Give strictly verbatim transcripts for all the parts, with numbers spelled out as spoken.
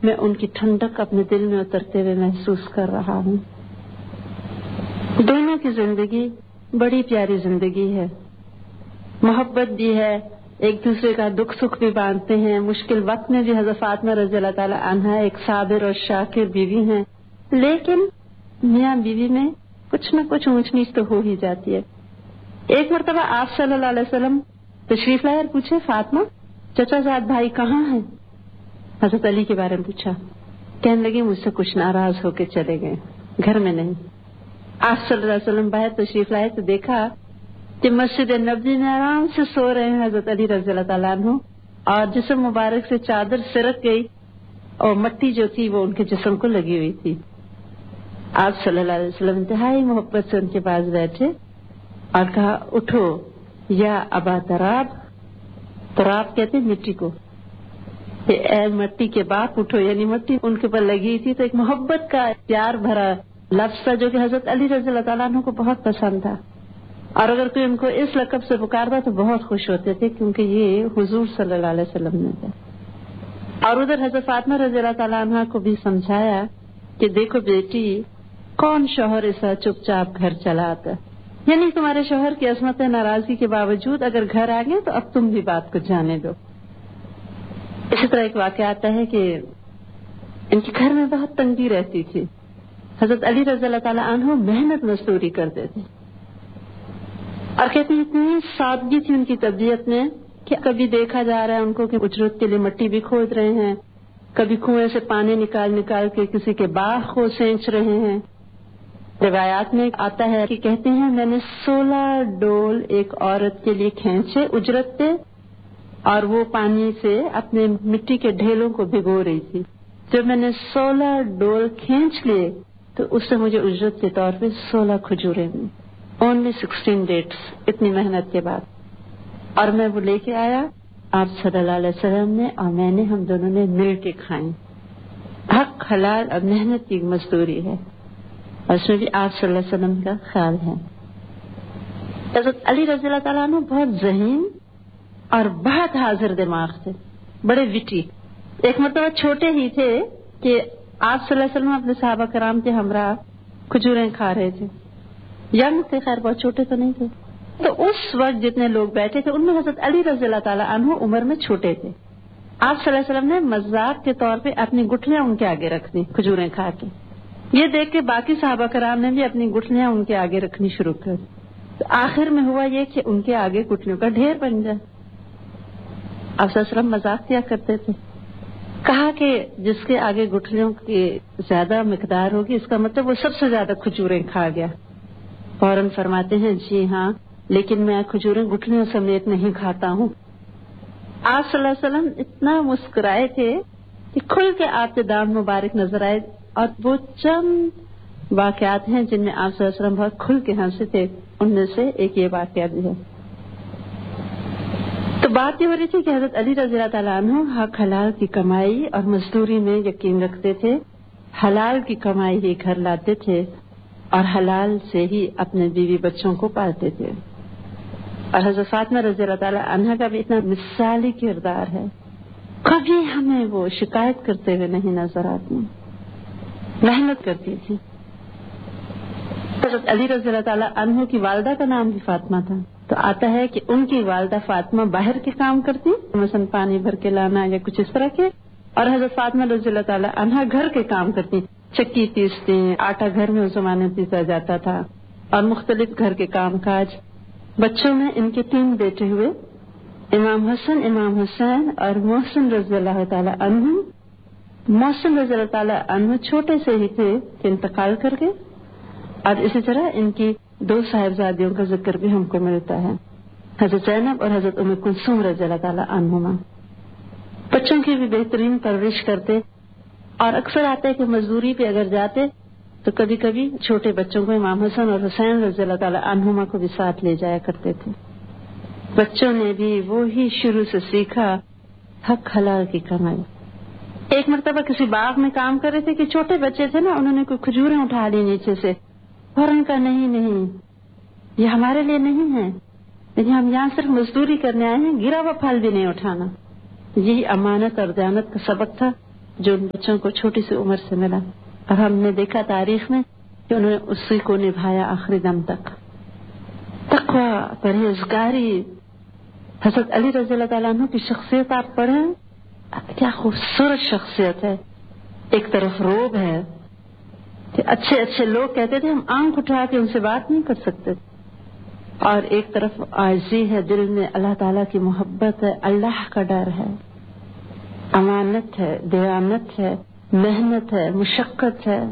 میں ان کی ٹھنڈک اپنے دل میں اترتے ہوئے محسوس کر رہا ہوں۔ دونوں کی زندگی بڑی پیاری زندگی ہے، محبت بھی ہے، ایک دوسرے کا دکھ سکھ بھی باندھتے ہیں، مشکل وقت میں بھی حضرت فاطمہ رضی اللہ تعالی عنہا ایک صابر اور شاکر بیوی ہیں، لیکن میاں بیوی میں کچھ نہ کچھ اونچ نیچ تو ہو ہی جاتی ہے۔ ایک مرتبہ آپ صلی اللہ علیہ وسلم تشریف لائے اور پوچھے، فاطمہ چچا زاد بھائی کہاں ہیں؟ حضرت علی کے بارے میں پوچھا، کہنے لگے مجھ سے کچھ ناراض ہو کے چلے گئے، گھر میں نہیں۔ آپ صلی اللہ علیہ وسلم باہر تشریف لائے تو دیکھا کہ مسجد نبوی میں آرام سے سو رہے ہیں حضرت علی رضی اللہ تعالیٰ عنہ، اور جسم مبارک سے چادر سرک گئی اور مٹی جو تھی وہ ان کے جسم کو لگی ہوئی تھی۔ آپ صلی اللہ علیہ وسلم انتہائی محبت سے ان کے پاس بیٹھے اور کہا، اٹھو یا ابا تراب، تراب کہتے ہیں مٹی کو، کہ اے مٹی کے باپ اٹھو، یعنی مٹی ان کے پر لگی تھی تو ایک محبت کا پیار بھرا لفظ تھا جو کہ حضرت علی رضی اللہ تعالیٰ عنہ کو بہت پسند تھا، اور اگر کوئی ان کو اس لقب سے پکارتا تو بہت خوش ہوتے تھے کیونکہ یہ حضور صلی اللہ علیہ وسلم نے تھا۔ اور ادھر حضرت فاطمہ رضی اللہ تعالیٰ عنہ کو بھی سمجھایا کہ دیکھو بیٹی، کون شوہر ایسا چپ چاپ گھر چلاتا، یعنی تمہارے شوہر کی عصمت ناراضگی کے باوجود اگر گھر آ گئے تو اب تم بھی بات کو جانے دو۔ اسی طرح ایک واقعہ آتا ہے کہ ان کے گھر میں بہت تنگی رہتی تھی، حضرت علی رضی اللہ تعالیٰ عنہ محنت مزدوری کرتے تھے، اور کہتے ہیں اتنی سادگی تھی ان کی طبیعت میں کہ کبھی دیکھا جا رہا ہے ان کو کہ اجرت کے لیے مٹی بھی کھود رہے ہیں، کبھی کنویں سے پانی نکال نکال کے کسی کے باغ کو سینچ رہے ہیں۔ روایات میں آتا ہے کہ کہتے ہیں میں نے سولہ ڈول ایک عورت کے لیے کھینچے اجرت پہ، اور وہ پانی سے اپنے مٹی کے ڈھیلوں کو بھگو رہی تھی۔ جب میں نے سولہ ڈول کھینچ لیے تو اس سے مجھے اجرت کے طور پہ سولہ کھجوریں دی، اونلی سکسٹین ڈیٹس، اتنی محنت کے بعد، اور میں وہ لے کے آیا آپ صلی اللہ علیہ وسلم نے اور میں نے، ہم دونوں نے مل کے کھائیں۔ حق حلال اور محنت کی مزدوری ہے، اور اس میں بھی آپ صلی اللہ علیہ وسلم کا خیال ہے۔ حضرت علی رضی اللہ تعالیٰ عنہ بہت ذہین اور بہت حاضر دماغ تھے، بڑے وٹی۔ ایک مرتبہ چھوٹے ہی تھے کہ آپ صلی اللہ علیہ وسلم اپنے صحابہ کرام کے ہمراہ کھجوریں کھا رہے تھے، ینگ تھے، خیر بہت چھوٹے تو نہیں تھے، تو اس وقت جتنے لوگ بیٹھے تھے ان میں حضرت علی رضی اللہ تعالیٰ عنہ عمر میں چھوٹے تھے۔ آپ صلی اللہ علیہ وسلم نے مذاق کے طور پہ اپنی گٹھلیاں ان کے آگے رکھ دی کھجوریں کھا کے، یہ دیکھ کے باقی صحابہ کرام نے بھی اپنی گٹھلیاں ان کے آگے رکھنی شروع کر، تو آخر میں ہوا یہ کہ ان کے آگے گٹھلیوں کا ڈھیر بن جائے۔ آپ صلی اللہ علیہ وسلم مذاق کیا کرتے تھے، کہا کہ جس کے آگے گٹھلیوں کی زیادہ مقدار ہوگی اس کا مطلب وہ سب سے زیادہ کھجوریں کھا گیا۔ فوراً فرماتے ہیں جی ہاں، لیکن میں کھجوریں گٹھلیوں سمیت نہیں کھاتا ہوں۔ آپ صلی اللہ علیہ وسلم اتنا مسکرائے تھے کہ کھل کے آپ کے دانت مبارک نظر آئے، اور وہ چند واقعات ہیں جن میں آپ صلی اللہ علیہ وسلم بہت کھل کے ہنسے تھے، ان میں سے ایک یہ واقعہ بھی ہے۔ تو بات یہ ہو رہی تھی کہ حضرت علی رضی اللہ تعالیٰ عنہ حق حلال کی کمائی اور مزدوری میں یقین رکھتے تھے، حلال کی کمائی ہی گھر لاتے تھے اور حلال سے ہی اپنے بیوی بچوں کو پالتے تھے۔ اور حضرت فاطمہ رضی اللہ تعالیٰ عنہ کا بھی اتنا مثالی کردار ہے، کبھی ہمیں وہ شکایت کرتے ہوئے نہیں نظر آتی، محنت کرتی تھی۔ حضرت علی رضی اللہ تعالیٰ عنہ کی والدہ کا نام بھی فاطمہ تھا، تو آتا ہے کہ ان کی والدہ فاطمہ باہر کے کام کرتی، مثلا پانی بھر کے لانا یا کچھ اس طرح کے، اور حضرت فاطمہ رضی اللہ تعالیٰ عنہ گھر کے کام کرتی، چکی پیستی، آٹا گھر میں اس زمانے میں پیسا جاتا تھا، اور مختلف گھر کے کام کاج۔ بچوں میں ان کے تین بیٹے ہوئے، امام حسن، امام حسین اور محسن رضی اللہ تعالیٰ عنہ۔ محسن رضی اللہ تعالیٰ عنہ چھوٹے سے ہی تھے کہ انتقال کر گئے، اور اسی طرح ان کی دو صاحبزادیوں کا ذکر بھی ہم کو ملتا ہے، حضرت زینب اور حضرت ام کلثوم رضی اللہ تعالیٰ عنہما۔ بچوں کی بھی بہترین پرورش کرتے، اور اکثر آتا ہے کہ مزدوری پہ اگر جاتے تو کبھی کبھی چھوٹے بچوں کو امام حسن اور حسین رضی اللہ تعالیٰ عنہما کو بھی ساتھ لے جایا کرتے تھے۔ بچوں نے بھی وہی شروع سے سیکھا، حق حلال کی کمائی۔ ایک مرتبہ کسی باغ میں کام کر رہے تھے کہ چھوٹے بچے تھے نا، انہوں نے کوئی کھجوریں اٹھا لی نیچے سے، اور ان کا نہیں نہیں یہ ہمارے لیے نہیں ہے، لیکن ہم یہاں صرف مزدوری کرنے آئے ہیں، گرا ہوا پھل بھی نہیں اٹھانا۔ یہی امانت اور دیانت کا سبق تھا جو ان بچوں کو چھوٹی سی عمر سے ملا، اور ہم نے دیکھا تاریخ میں کہ انہوں نے اسی کو نبھایا آخری دم تک. تقوی، پرہیزگاری. حضرت علی رضی اللہ تعالیٰ عنہ کی شخصیت آپ پڑھیں، کیا خوبصورت شخصیت ہے. ایک طرف روب ہے کہ اچھے اچھے لوگ کہتے تھے ہم آنکھ اٹھا کے ان سے بات نہیں کر سکتے، اور ایک طرف عاجزی ہے، دل میں اللہ تعالیٰ کی محبت ہے، اللہ کا ڈر ہے، امانت ہے، دیانت ہے، محنت ہے، مشقت ہے.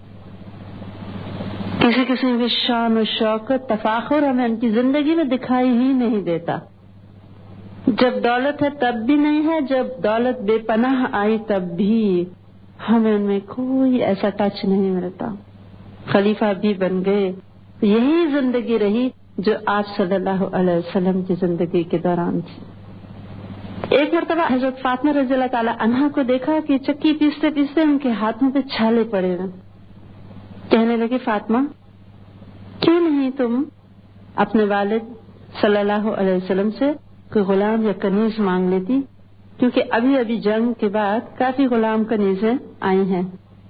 کسی قسم کی شان و شوکت، تفاخر ہمیں ان کی زندگی میں دکھائی ہی نہیں دیتا. جب دولت ہے تب بھی نہیں ہے، جب دولت بے پناہ آئی تب بھی ہمیں ان میں کوئی ایسا ٹچ نہیں ملتا. خلیفہ بھی بن گئے، یہی زندگی رہی جو آپ صلی اللہ علیہ وسلم کی زندگی کے دوران تھی. ایک مرتبہ حضرت فاطمہ رضی اللہ تعالی عنہا کو دیکھا کہ چکی پیستے پیستے ان کے ہاتھوں پہ چھالے پڑے ہیں. کہنے لگے فاطمہ کیوں نہیں تم اپنے والد صلی اللہ علیہ وسلم سے کوئی غلام یا کنیز مانگ لیتی، کیونکہ ابھی ابھی جنگ کے بعد کافی غلام کنیزیں آئی ہیں.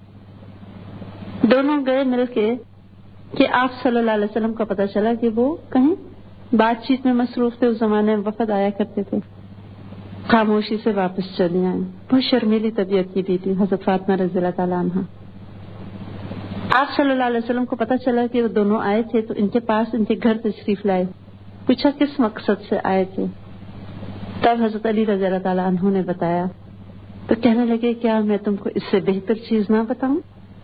دونوں گئے مل کے کہ آپ صلی اللہ علیہ وسلم کا پتہ چلا کہ وہ کہیں بات چیت میں مصروف تھے. اس زمانے میں وفد آیا کرتے تھے. خاموشی سے واپس چلی آئیں. بہت شرمیلی طبیعت کی بھی تھی حضرت فاطمہ رضی اللہ تعالیٰ عنہ. آپ صلی اللہ علیہ وسلم کو پتہ چلا کہ وہ دونوں آئے تھے تو ان کے پاس ان کے گھر تشریف لائے. پوچھا کس مقصد سے آئے تھے. تب حضرت علی رضی اللہ تعالیٰ عنہ نے بتایا. تو کہنے لگے کیا میں تم کو اس سے بہتر چیز نہ بتاؤں؟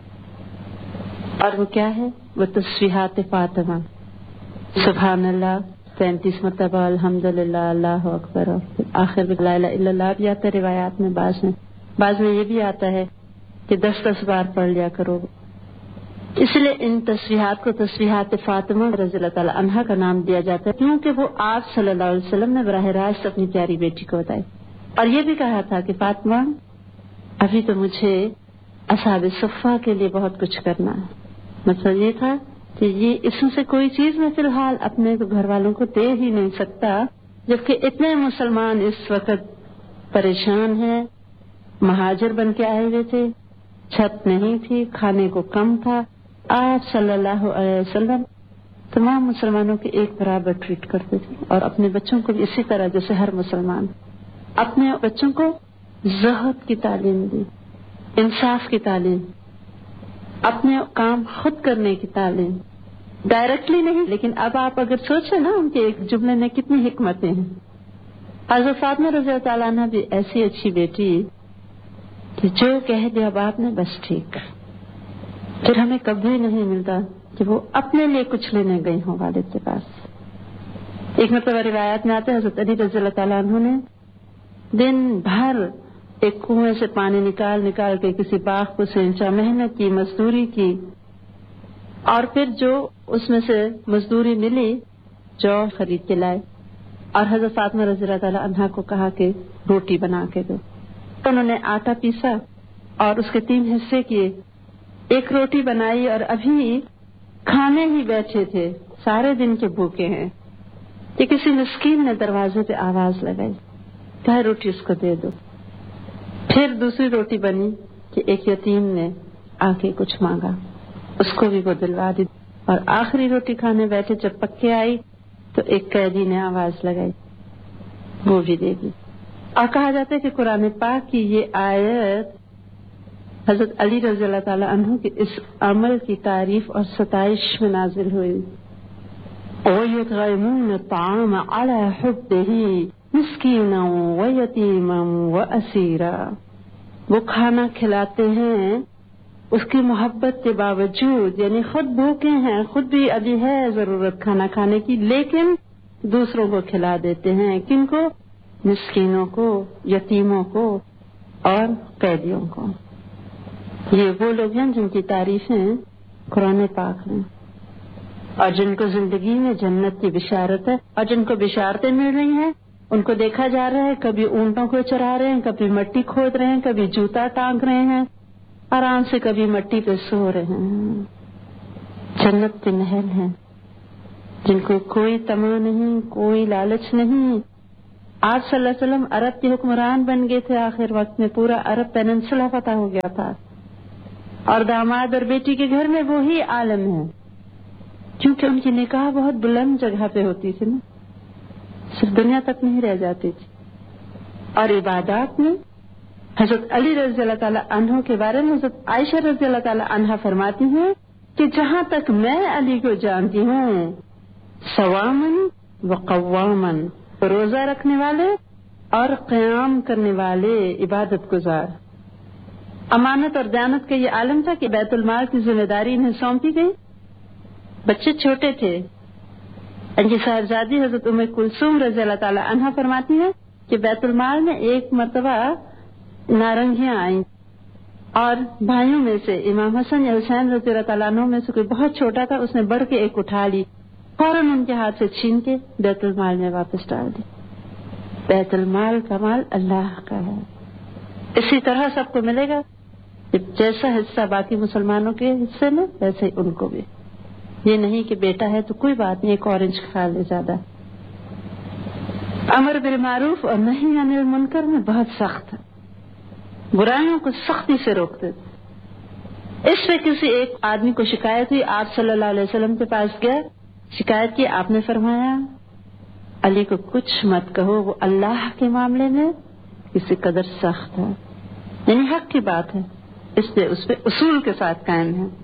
اور وہ کیا ہے؟ وہ تسبیحات فاطمہ. سبحان اللہ تینتیس مرتبہ، الحمدللہ، اللہ اکبر، اور آخر میں لا الہ الا اللہ بھی آتا ہے روایات میں. بعض میں بعض میں یہ بھی آتا ہے کہ دس دس بار پڑھ لیا کرو. اس لیے ان تسبیحات کو تسبیحات فاطمہ رضی اللہ تعالی عنہا کا نام دیا جاتا ہے، کیونکہ وہ آپ صلی اللہ علیہ وسلم نے براہ راست اپنی پیاری بیٹی کو بتائی. اور یہ بھی کہا تھا کہ فاطمہ ابھی تو مجھے اصحاب صفہ کے لیے بہت کچھ کرنا ہے. مطلب یہ تھا کہ یہ اس میں سے کوئی چیز میں فی الحال اپنے گھر والوں کو دے ہی نہیں سکتا، جبکہ اتنے مسلمان اس وقت پریشان ہیں، مہاجر بن کے آئے ہوئے تھے، چھت نہیں تھی، کھانے کو کم تھا. آپ صلی اللہ علیہ وسلم تمام مسلمانوں کے ایک برابر ٹریٹ کرتے تھے، اور اپنے بچوں کو بھی اسی طرح جیسے ہر مسلمان. اپنے بچوں کو زہد کی تعلیم دی، انصاف کی تعلیم، اپنے کام خود کرنے کی تعلیم. ڈائریکٹلی نہیں، لیکن اب آپ اگر سوچیں نا ان کے ایک جملے میں کتنی حکمتیں ہیں. حضرت فاطمہ رضی اللہ تعالیٰ عنہ بھی ایسی اچھی بیٹی کہ جو کہہ دیا باپ نے بس ٹھیک. پھر ہمیں کبھی نہیں ملتا کہ وہ اپنے لیے کچھ لینے گئی ہوں والد کے پاس. ایک مرتبہ روایات میں آتے ہیں حضرت علی رضی اللہ تعالیٰ عنہ نے دن بھر ایک کنویں سے پانی نکال نکال کے کسی باغ کو سینچا، محنت کی، مزدوری کی، اور پھر جو اس میں سے مزدوری ملی جو خرید کے لائے، اور حضرت فاطمہ رضی اللہ تعالیٰ عنہا کو کہا کہ روٹی بنا کے دو. تو انہوں نے آٹا پیسا اور اس کے تین حصے کیے، ایک روٹی بنائی، اور ابھی کھانے ہی بیٹھے تھے، سارے دن کے بھوکے ہیں کہ کسی مسکین نے دروازے پہ آواز لگائی، کہا روٹی اس کو دے دو. پھر دوسری روٹی بنی کہ ایک یتیم نے آ کے کچھ مانگا، اس کو بھی وہ دلوا دی. اور آخری روٹی کھانے بیٹھے جب پکے آئی تو ایک قیدی نے آواز لگائی، وہ بھی دے دی. اور کہا جاتا ہے کہ قرآن پاک کی یہ آیت حضرت علی رضی اللہ تعالی عنہ کے اس عمل کی تعریف اور ستائش میں نازل ہوئی. وَيُطْعِمُونَ الطَّعَامَ عَلَى حُبِّهِ مِسْكِينًا وَيَتِيمًا وَأَسِيرًا. وہ کھانا کھلاتے ہیں اس کی محبت کے باوجود، یعنی خود بھوکے ہیں، خود بھی ابھی ہے ضرورت کھانا کھانے کی، لیکن دوسروں کو کھلا دیتے ہیں. کن کو؟ مسکینوں کو، یتیموں کو اور قیدیوں کو. یہ وہ لوگ ہیں جن کی تعریفیں قرآن پاک میں، اور جن کو زندگی میں جنت کی بشارت ہے، اور جن کو بشارتیں مل رہی ہیں ان کو دیکھا جا رہا ہے کبھی اونٹوں کو چرا رہے ہیں، کبھی مٹی کھود رہے ہیں، کبھی جوتا ٹانگ رہے ہیں آرام سے، کبھی مٹی پہ سو رہے ہیں. جنت کے محل ہیں جن کو کوئی طمع نہیں، کوئی لالچ نہیں، آپ صلی اللہ علیہ وسلم عرب کے حکمران بن گئے تھے، آخر وقت میں پورا عرب پیننسلا فتح ہو گیا تھا، اور داماد اور بیٹی کے گھر میں وہی عالم ہے، کیونکہ ان کی نکاح بہت بلند جگہ پہ ہوتی تھی نا، صرف دنیا تک نہیں رہ جاتی تھی۔ اور عبادات میں حضرت علی رضی اللہ تعالیٰ عنہ کے بارے میں حضرت عائشہ رضی اللہ تعالیٰ عنہ فرماتی ہیں کہ جہاں تک میں علی کو جانتی ہوں، صوامن و قوامن، روزہ رکھنے والے اور قیام کرنے والے، عبادت گزار۔ امانت اور دیانت کا یہ عالم تھا کہ بیت المال کی ذمہ داری انہیں سونپی گئی، بچے چھوٹے تھے۔ ان کی صاحبزادی حضرت ام کلثوم رضی اللہ تعالیٰ عنہ فرماتی ہیں کہ بیت المال میں ایک مرتبہ نارنگیاں آئیں، اور بھائیوں میں سے امام حسن یا حسین رضی اللہ تعالیٰ عنہ میں سے کوئی بہت چھوٹا تھا، اس نے بڑھ کے ایک اٹھا لی، فوراً ان کے ہاتھ سے چھین کے بیت المال میں واپس ڈال دی۔ بیت المال کا مال اللہ کا ہے، اسی طرح سب کو ملے گا، جیسا حصہ باقی مسلمانوں کے حصے میں ویسے ہی ان کو بھی۔ یہ نہیں کہ بیٹا ہے تو کوئی بات نہیں، ایک اورنج کھا لے زیادہ۔ امر بالمعروف اور نہی عن المنکر میں بہت سخت ہے، برائیوں کو سختی سے روکتے تھے۔ اس پہ کسی ایک آدمی کو شکایت ہوئی، آپ صلی اللہ علیہ وسلم کے پاس گیا، شکایت کی، آپ نے فرمایا علی کو کچھ مت کہو، وہ اللہ کے معاملے میں کسی قدر سخت ہے، یعنی حق کی بات ہے، اس لیے اس پہ اصول کے ساتھ قائم ہے۔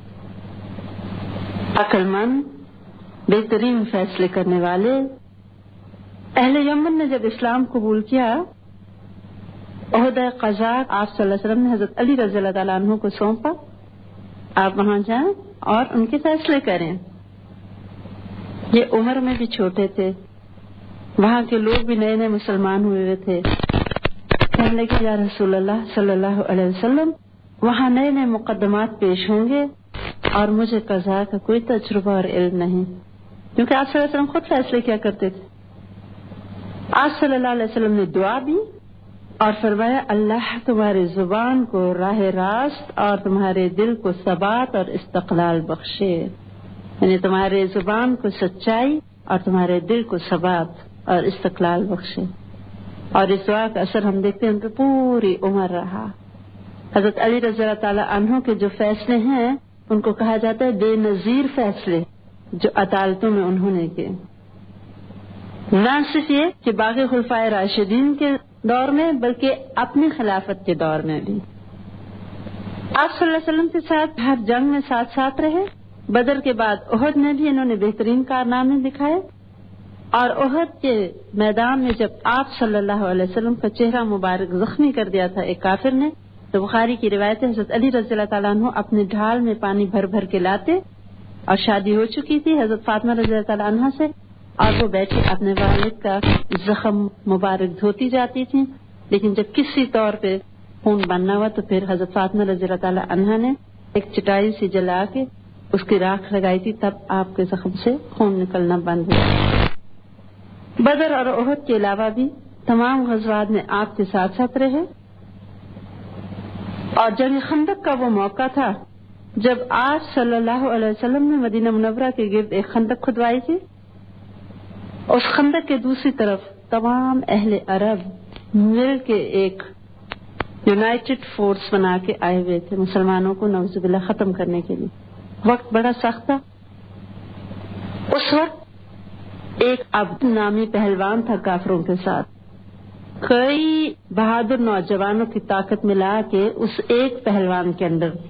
عقل مند، بہترین فیصلے کرنے والے۔ اہل یمن نے جب اسلام قبول کیا، عہدہ قضا آپ صلی اللہ علیہ وسلم نے حضرت علی رضی اللہ تعالیٰ عنہ کو سونپا، آپ وہاں جائیں اور ان کے فیصلے کریں۔ یہ عمر میں بھی چھوٹے تھے، وہاں کے لوگ بھی نئے نئے مسلمان ہوئے ہوئے تھے۔ کہنے لگے یا رسول اللہ صلی اللہ علیہ وسلم، وہاں نئے نئے مقدمات پیش ہوں گے اور مجھے قضا کا کوئی تجربہ اور علم نہیں، کیونکہ آپ صلی اللہ علیہ وسلم خود فیصلے کیا کرتے تھے۔ آپ صلی اللہ علیہ وسلم نے دعا دی اور فرمایا اللہ تمہاری زبان کو راہ راست اور تمہارے دل کو ثبات اور استقلال بخشے، یعنی تمہارے زبان کو سچائی اور تمہارے دل کو ثبات اور استقلال بخشے۔ اور اس دعا کا اثر ہم دیکھتے ہیں ان پہ پوری عمر رہا۔ حضرت علی رضی اللہ تعالیٰ عنہ کے جو فیصلے ہیں ان کو کہا جاتا ہے بے نظیر فیصلے جو عدالتوں میں انہوں نے کیے۔ نہ صرف یہ کہ باقی خلفائے راشدین کے دور میں بلکہ اپنی خلافت کے دور میں بھی آپ صلی اللہ علیہ وسلم کے ساتھ ہر جنگ میں ساتھ ساتھ رہے۔ بدر کے بعد احد میں بھی انہوں نے بہترین کارنامے دکھائے، اور احد کے میدان میں جب آپ صلی اللہ علیہ وسلم کا چہرہ مبارک زخمی کر دیا تھا ایک کافر نے، تو بخاری کی روایت ہے حضرت علی رضی اللہ تعالیٰ عنہ اپنے ڈھال میں پانی بھر بھر کے لاتے، اور شادی ہو چکی تھی حضرت فاطمہ رضی اللہ تعالیٰ عنہ سے، اور وہ بیٹھی اپنے والد کا زخم مبارک دھوتی جاتی تھی، لیکن جب کسی طور پہ خون بننا ہوا تو پھر حضرت فاطمہ رضی اللہ تعالیٰ عنہ نے ایک چٹائی سی جلا کے اس کی راکھ لگائی تھی، تب آپ کے زخم سے خون نکلنا بند ہوا۔ بدر اور احد کے علاوہ بھی تمام غزوات میں آپ کے ساتھ ساتھ رہے، اور جنگ خندق کا وہ موقع تھا جب آپ صلی اللہ علیہ وسلم نے مدینہ منورہ کے گرد ایک خندق کھدوائی تھی۔ اس خندق کے دوسری طرف تمام اہل عرب مل کے ایک یونائٹڈ فورس بنا کے آئے ہوئے تھے مسلمانوں کو نعوذ باللہ ختم کرنے کے لیے۔ وقت بڑا سخت تھا۔ اس وقت ایک عبد نامی پہلوان تھا کافروں کے ساتھ، کئی بہادر نوجوانوں کی طاقت ملا کے اس ایک پہلوان کے اندر تھی۔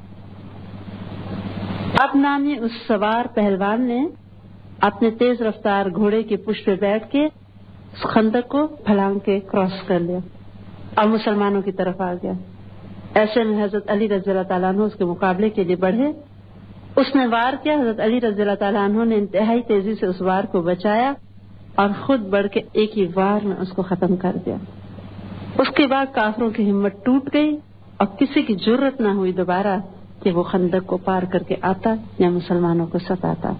عبد نامی اس سوار پہلوان نے اپنے تیز رفتار گھوڑے کی پشت پہ بیٹھ کے اس خندق کو پھلانگ کے کراس کر لیا اور مسلمانوں کی طرف آ گیا۔ ایسے میں حضرت علی رضی اللہ تعالیٰ عنہ اس کے مقابلے کے لیے بڑھے، اس نے وار کیا، حضرت علی رضی اللہ تعالیٰ عنہ نے انتہائی تیزی سے اس وار کو بچایا اور خود بڑھ کے ایک ہی وار میں اس کو ختم کر دیا۔ اس کے بعد کافروں کی ہمت ٹوٹ گئی اور کسی کی جرت نہ ہوئی دوبارہ کہ وہ خندق کو پار کر کے آتا یا مسلمانوں کو ستاتا۔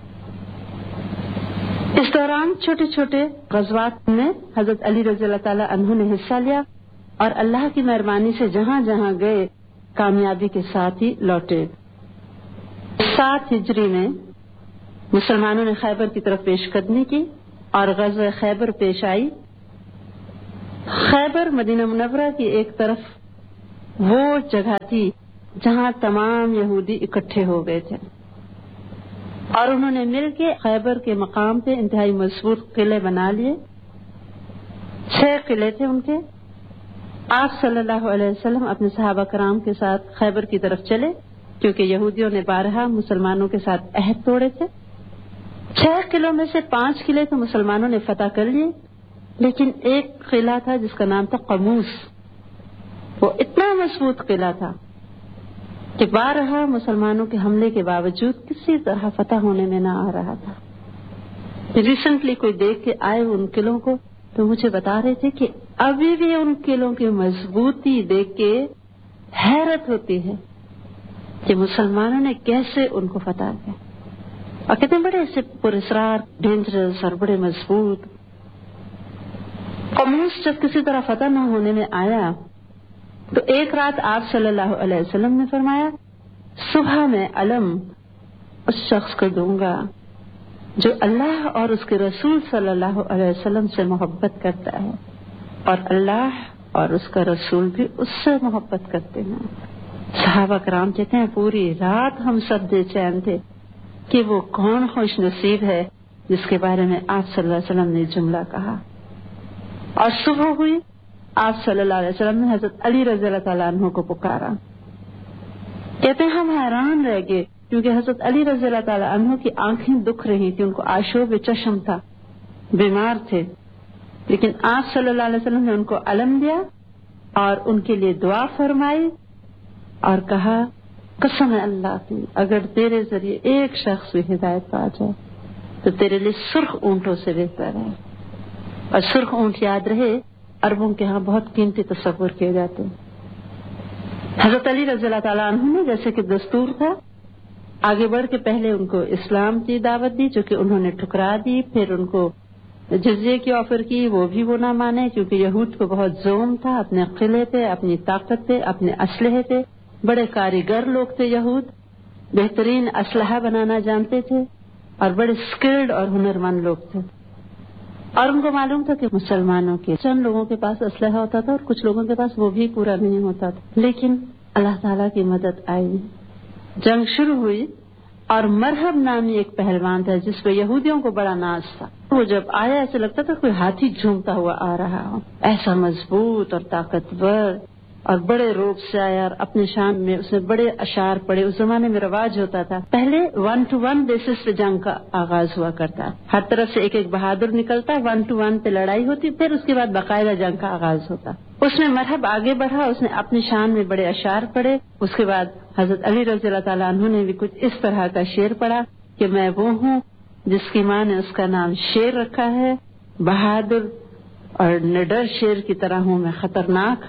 اس دوران چھوٹے چھوٹے غزوات میں حضرت علی رضی اللہ تعالیٰ عنہ نے حصہ لیا، اور اللہ کی مہربانی سے جہاں جہاں گئے کامیابی کے ساتھ ہی لوٹے۔ سات ہجری میں مسلمانوں نے خیبر کی طرف پیش قدمی کی اور غزوہ خیبر پیش آئی، خیبر مدینہ منورہ کی ایک طرف وہ جگہ تھی جہاں تمام یہودی اکٹھے ہو گئے تھے اور انہوں نے مل کے خیبر کے مقام پہ انتہائی مضبوط قلعے بنا لیے. چھ قلعے تھے ان کے. آپ صلی اللہ علیہ وسلم اپنے صحابہ کرام کے ساتھ خیبر کی طرف چلے کیونکہ یہودیوں نے بارہا مسلمانوں کے ساتھ عہد توڑے تھے. چھ قلعوں میں سے پانچ قلعے تو مسلمانوں نے فتح کر لیے، لیکن ایک قلعہ تھا جس کا نام تھا قموس. وہ اتنا مضبوط قلعہ تھا کہ بارہا مسلمانوں کے حملے کے باوجود کسی طرح فتح ہونے میں نہ آ رہا تھا. ریسنٹلی کوئی دیکھ کے آئے ان قلعوں کو تو مجھے بتا رہے تھے کہ ابھی بھی ان قلعوں کی مضبوطی دیکھ کے حیرت ہوتی ہے کہ مسلمانوں نے کیسے ان کو فتح کیا. اور کتنے بڑے ایسے پراسرار ڈینجرس اور بڑے مضبوط. قموس جب کسی طرح فتح نہ ہونے میں آیا تو ایک رات آپ صلی اللہ علیہ وسلم نے فرمایا صبح میں علم اس شخص کو دوں گا جو اللہ اور اس کے رسول صلی اللہ علیہ وسلم سے محبت کرتا ہے اور اللہ اور اس کا رسول بھی اس سے محبت کرتے ہیں. صحابہ کرام کہتے ہیں پوری رات ہم سب بے چین تھے کہ وہ کون خوش نصیب ہے جس کے بارے میں آپ صلی اللہ علیہ وسلم نے جملہ کہا. اور صبح ہوئی، آپ صلی اللہ علیہ وسلم نے حضرت علی رضی اللہ تعالیٰ عنہ کو پکارا. کہتے ہیں ہم حیران رہ گئے کیونکہ حضرت علی رضی اللہ تعالیٰ عنہ کی آنکھیں دکھ رہی تھی، ان کو آشوب چشم تھا، بیمار تھے. لیکن آپ صلی اللہ علیہ وسلم نے ان کو علم دیا اور ان کے لیے دعا فرمائی اور کہا قسم ہے اللہ کی اگر تیرے ذریعے ایک شخص بھی ہدایت پا جائے تو تیرے لیے سرخ اونٹوں سے بہتر ہے. اور سرخ اونٹ یاد رہے عربوں کے ہاں بہت قیمتی تصور کیے جاتے ہیں. حضرت علی رضی اللہ تعالیٰ عنہ نے جیسے کہ دستور تھا آگے بڑھ کے پہلے ان کو اسلام کی دعوت دی جو کہ انہوں نے ٹھکرا دی. پھر ان کو جزیے کی آفر کی، وہ بھی وہ نہ مانے کیونکہ یہود کو بہت زوم تھا اپنے قلعے پہ، اپنی طاقت پہ، اپنے اسلحے پہ. بڑے کاریگر لوگ تھے یہود، بہترین اسلحہ بنانا جانتے تھے اور بڑے سکلڈ اور ہنرمند لوگ تھے. اور ان کو معلوم تھا کہ مسلمانوں کے چند لوگوں کے پاس اسلحہ ہوتا تھا اور کچھ لوگوں کے پاس وہ بھی پورا نہیں ہوتا تھا. لیکن اللہ تعالیٰ کی مدد آئی، جنگ شروع ہوئی اور مرحب نامی ایک پہلوان تھا جس پہ یہودیوں کو بڑا ناز تھا. وہ جب آیا ایسے لگتا تھا کوئی ہاتھی جھومتا ہوا آ رہا ہو. ایسا مضبوط اور طاقتور اور بڑے روپ سے آیا اور اپنے شان میں اس نے بڑے اشعار پڑے. اس زمانے میں رواج ہوتا تھا پہلے ون ٹو ون بیسس پہ جنگ کا آغاز ہوا کرتا، ہر طرف سے ایک ایک بہادر نکلتا، ون ٹو ون پہ لڑائی ہوتی، پھر اس کے بعد باقاعدہ جنگ کا آغاز ہوتا. اس میں مرحب آگے بڑھا، اس نے اپنی شان میں بڑے اشعار پڑے. اس کے بعد حضرت علی رضی اللہ تعالیٰ عنہ نے بھی کچھ اس طرح کا شعر پڑھا کہ میں وہ ہوں جس کی ماں نے اس کا نام شیر رکھا ہے، بہادر اور نڈر شیر کی طرح ہوں میں خطرناک.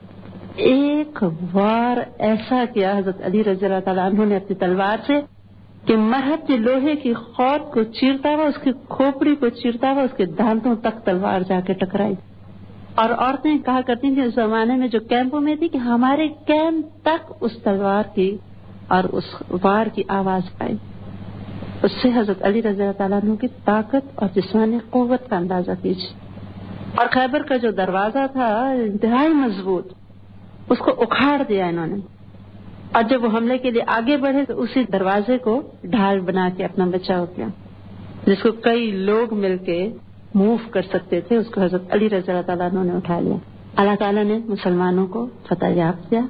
ایک وار ایسا کیا حضرت علی رضی اللہ تعالیٰ عنہ نے اپنی تلوار سے کہ مرحب کے لوہے کی خود کو چیرتا ہوا، اس کی کھوپڑی کو چیرتا ہوا، اس کے دانتوں تک تلوار جا کے ٹکرائی. اور عورتیں کہا کرتی تھیں اس زمانے میں جو کیمپوں میں تھی کہ ہمارے کیمپ تک اس تلوار کی اور اس وار کی آواز پائی. اس سے حضرت علی رضی اللہ تعالیٰ عنہ کی طاقت اور جسمانی قوت کا اندازہ کیجیے. اور خیبر کا جو دروازہ تھا انتہائی مضبوط، اس کو اکھاڑ دیا انہوں نے. اور جب وہ حملے کے لیے آگے بڑھے تو اسی دروازے کو ڈھال بنا کے اپنا بچاؤ کیا، جس کو کئی لوگ مل کے موو کر سکتے تھے، اس کو حضرت علی رضی اللہ تعالیٰ عنہ نے اٹھا لیا. اللہ تعالیٰ نے مسلمانوں کو فتح یاب کیا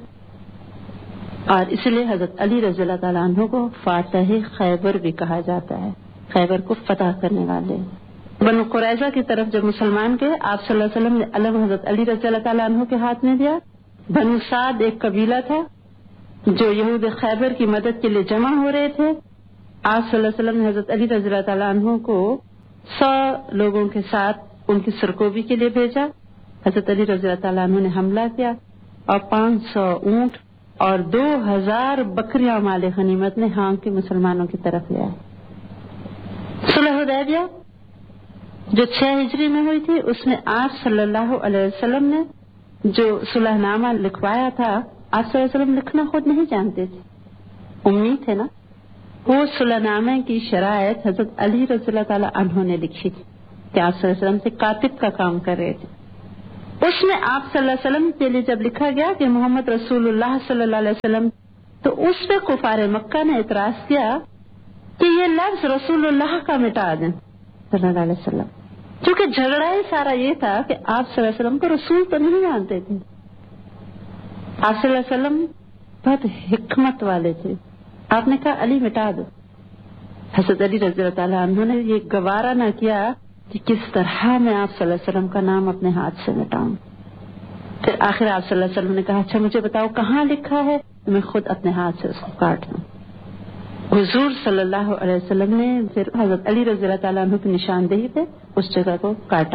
اور اس لیے حضرت علی رضی اللہ تعالیٰ عنہ کو فاتح خیبر بھی کہا جاتا ہے، خیبر کو فتح کرنے والے. بنو قریظہ کی طرف جب مسلمان گئے آپ صلی اللہ علیہ وسلم نے علم حضرت علی رضی اللہ تعالیٰ عنہ کے ہاتھ میں دیا. بنو سعد ایک قبیلہ تھا جو یہود خیبر کی مدد کے لیے جمع ہو رہے تھے. آپ صلی اللہ علیہ وسلم نے حضرت علی رضی اللہ تعالیٰ عنہ کو سو لوگوں کے ساتھ ان کی سرکوبی کے لیے بھیجا. حضرت علی رضی اللہ تعالیٰ عنہ نے حملہ کیا اور پانچ سو اونٹ اور دو ہزار بکریاں مال غنیمت نے ہانگ کے مسلمانوں کی طرف لیا. صلح حدیبیہ جو چھ ہجری میں ہوئی تھی اس میں آپ صلی اللہ علیہ وسلم نے جو صلح نامہ لکھوایا تھا، آپ صلی اللہ علیہ وسلم لکھنا خود نہیں جانتے تھے، امید ہے نا. وہ صلح نامے کی شرائط حضرت علی رضی اللہ تعالیٰ عنہ نے لکھی تھی کہ آپ صلی اللہ علیہ وسلم سے کاتب کا کام کر رہے تھے. اس میں آپ صلی اللہ علیہ وسلم کے لیے جب لکھا گیا کہ محمد رسول اللہ صلی اللہ علیہ وسلم، تو اس پہ کفار مکہ نے اعتراض کیا کہ یہ لفظ رسول اللہ کا مٹا دیں صلی اللہ علیہ وسلم، کیونکہ جھگڑا ہی سارا یہ تھا کہ آپ صلی اللہ علیہ وسلم کو رسول تو نہیں مانتے تھے. آپ صلی اللہ علیہ وسلم بہت حکمت والے تھے. آپ نے کہا علی مٹا دو. حضرت علی رضی اللہ تعالیٰ عنہ نے یہ گوارا نہ کیا کہ کس طرح میں آپ صلی اللہ علیہ وسلم کا نام اپنے ہاتھ سے مٹاؤں. پھر آخر آپ صلی اللہ علیہ وسلم نے کہا اچھا مجھے بتاؤ کہاں لکھا ہے، میں خود اپنے ہاتھ سے اس کو کاٹ لوں. حضور صلی اللہ علیہ وسلم نے پھر حضرت علی رضی اللہ تعالیٰ عنہ کی نشاندہی پہ اس جگہ کو کاٹا.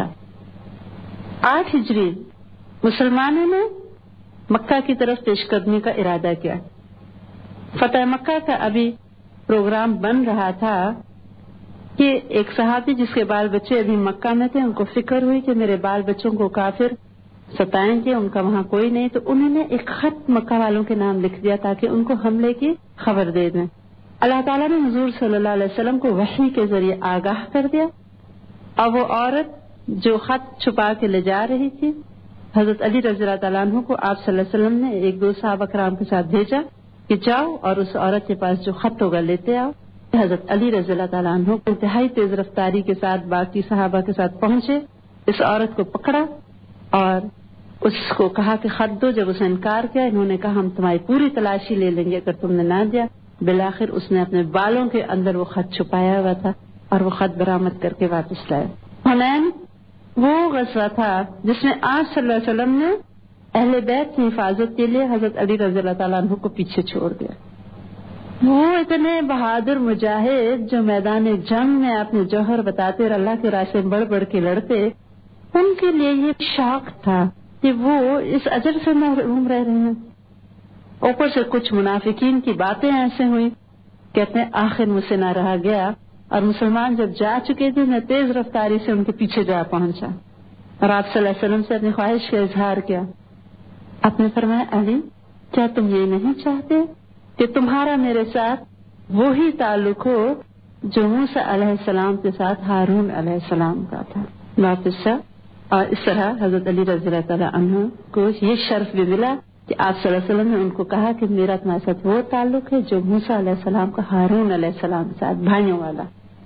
آٹھ ہجری مسلمانوں نے مکہ کی طرف پیش قدمی کا ارادہ کیا. فتح مکہ کا ابھی پروگرام بن رہا تھا کہ ایک صحابی جس کے بال بچے ابھی مکہ میں تھے، ان کو فکر ہوئی کہ میرے بال بچوں کو کافر ستائیں گے، ان کا وہاں کوئی نہیں، تو انہوں نے ایک خط مکہ والوں کے نام لکھ دیا تاکہ ان کو حملے کی خبر دے دیں. اللہ تعالیٰ نے حضور صلی اللہ علیہ وسلم کو وحی کے ذریعے آگاہ کر دیا، اور وہ عورت جو خط چھپا کے لے جا رہی تھی حضرت علی رضی اللہ تعالیٰ عنہ کو آپ صلی اللہ علیہ وسلم نے ایک دو صحابہ کرام کے ساتھ بھیجا کہ جاؤ اور اس عورت کے پاس جو خط ہوگا لیتے آؤ. حضرت علی رضی اللہ تعالیٰ عنہ انتہائی تیز رفتاری کے ساتھ باقی صحابہ کے ساتھ پہنچے، اس عورت کو پکڑا اور اس کو کہا کہ خط دو. جب اس نے انکار کیا، انہوں نے کہا ہم تمہاری پوری تلاشی لے لیں گے اگر تم نے نہ دیا. بالآخر اس نے اپنے بالوں کے اندر وہ خط چھپایا ہوا تھا اور وہ خط برآمد کر کے واپس لائے. حنین وہ غزوہ تھا جس میں آپ صلی اللہ علیہ وسلم نے اہل بیت کی حفاظت کے لیے حضرت علی رضی اللہ تعالیٰ عنہ کو پیچھے چھوڑ دیا. وہ اتنے بہادر مجاہد جو میدان جنگ میں اپنے جوہر بتاتے اور اللہ کے راستے میں بڑھ بڑھ کے لڑتے، ان کے لیے یہ شوق تھا کہ وہ اس اجر سے محروم رہ رہے ہیں. اوپر سے کچھ منافقین کی باتیں ایسے ہوئی، کہتے ہیں آخر مجھ سے نہ رہا گیا، اور مسلمان جب جا چکے تھے میں تیز رفتاری سے ان کے پیچھے جا پہنچا اور آپ صلی اللہ علیہ وسلم سے اپنی خواہش کا اظہار کیا. آپ نے فرمایا علی کیا تم یہ نہیں چاہتے کہ تمہارا میرے ساتھ وہی تعلق ہو جو موسیٰ علیہ السلام کے ساتھ ہارون علیہ السلام کا تھا. واپس اور اس طرح حضرت علی رضی اللہ تعالیٰ عنہ کو یہ شرف بھی ملا کہ آپ صلی اللہ علیہ وسلم نے ان کو کہا کہ میرا تمہارے ساتھ وہ تعلق ہے جو موسیٰ علیہ السلام کا ہارون علیہ السلام کے ساتھ بھائیوں والا.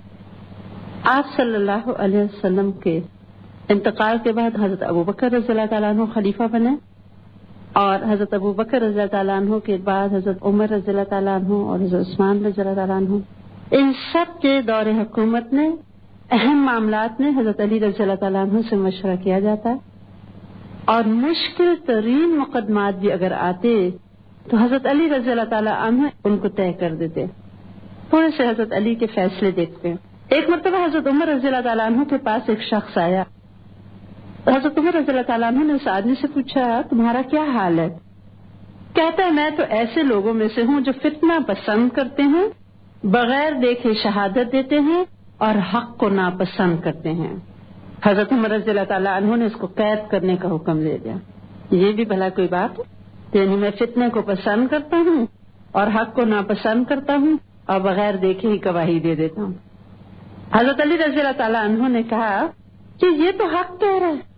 آپ صلی اللہ علیہ وسلم کے انتقال کے بعد حضرت ابو بکر رضی اللہ تعالیٰ عنہ خلیفہ بنے، اور حضرت ابو بکر رضی اللہ تعالیٰ عنہ کے بعد حضرت عمر رضی اللہ تعالیٰ عنہ اور حضرت عثمان رضی اللہ تعالیٰ عنہ. ان سب کے دور حکومت میں اہم معاملات میں حضرت علی رضی اللہ تعالیٰ عنہ سے مشورہ کیا جاتا ہے، اور مشکل ترین مقدمات بھی اگر آتے تو حضرت علی رضی اللہ تعالیٰ عنہ ان کو طے کر دیتے. تھوڑے سے حضرت علی کے فیصلے دیکھتے ہیں. ایک مرتبہ حضرت عمر رضی اللہ تعالیٰ عنہ کے پاس ایک شخص آیا. حضرت عمر رضی اللہ تعالیٰ عنہ نے اس آدمی سے پوچھا تمہارا کیا حال ہے؟ کہتا ہے میں تو ایسے لوگوں میں سے ہوں جو فتنہ پسند کرتے ہیں، بغیر دیکھے شہادت دیتے ہیں اور حق کو ناپسند کرتے ہیں. حضرت عمر رضی اللہ تعالیٰ عنہ نے اس کو قید کرنے کا حکم دے دیا. یہ بھی بھلا کوئی بات ہے؟ یعنی میں فتنے کو پسند کرتا ہوں اور حق کو ناپسند کرتا ہوں اور بغیر دیکھے ہی گواہی دے دیتا ہوں. حضرت علی رضی اللہ تعالیٰ عنہ نے کہا کہ یہ تو حق کہہ رہا ہے.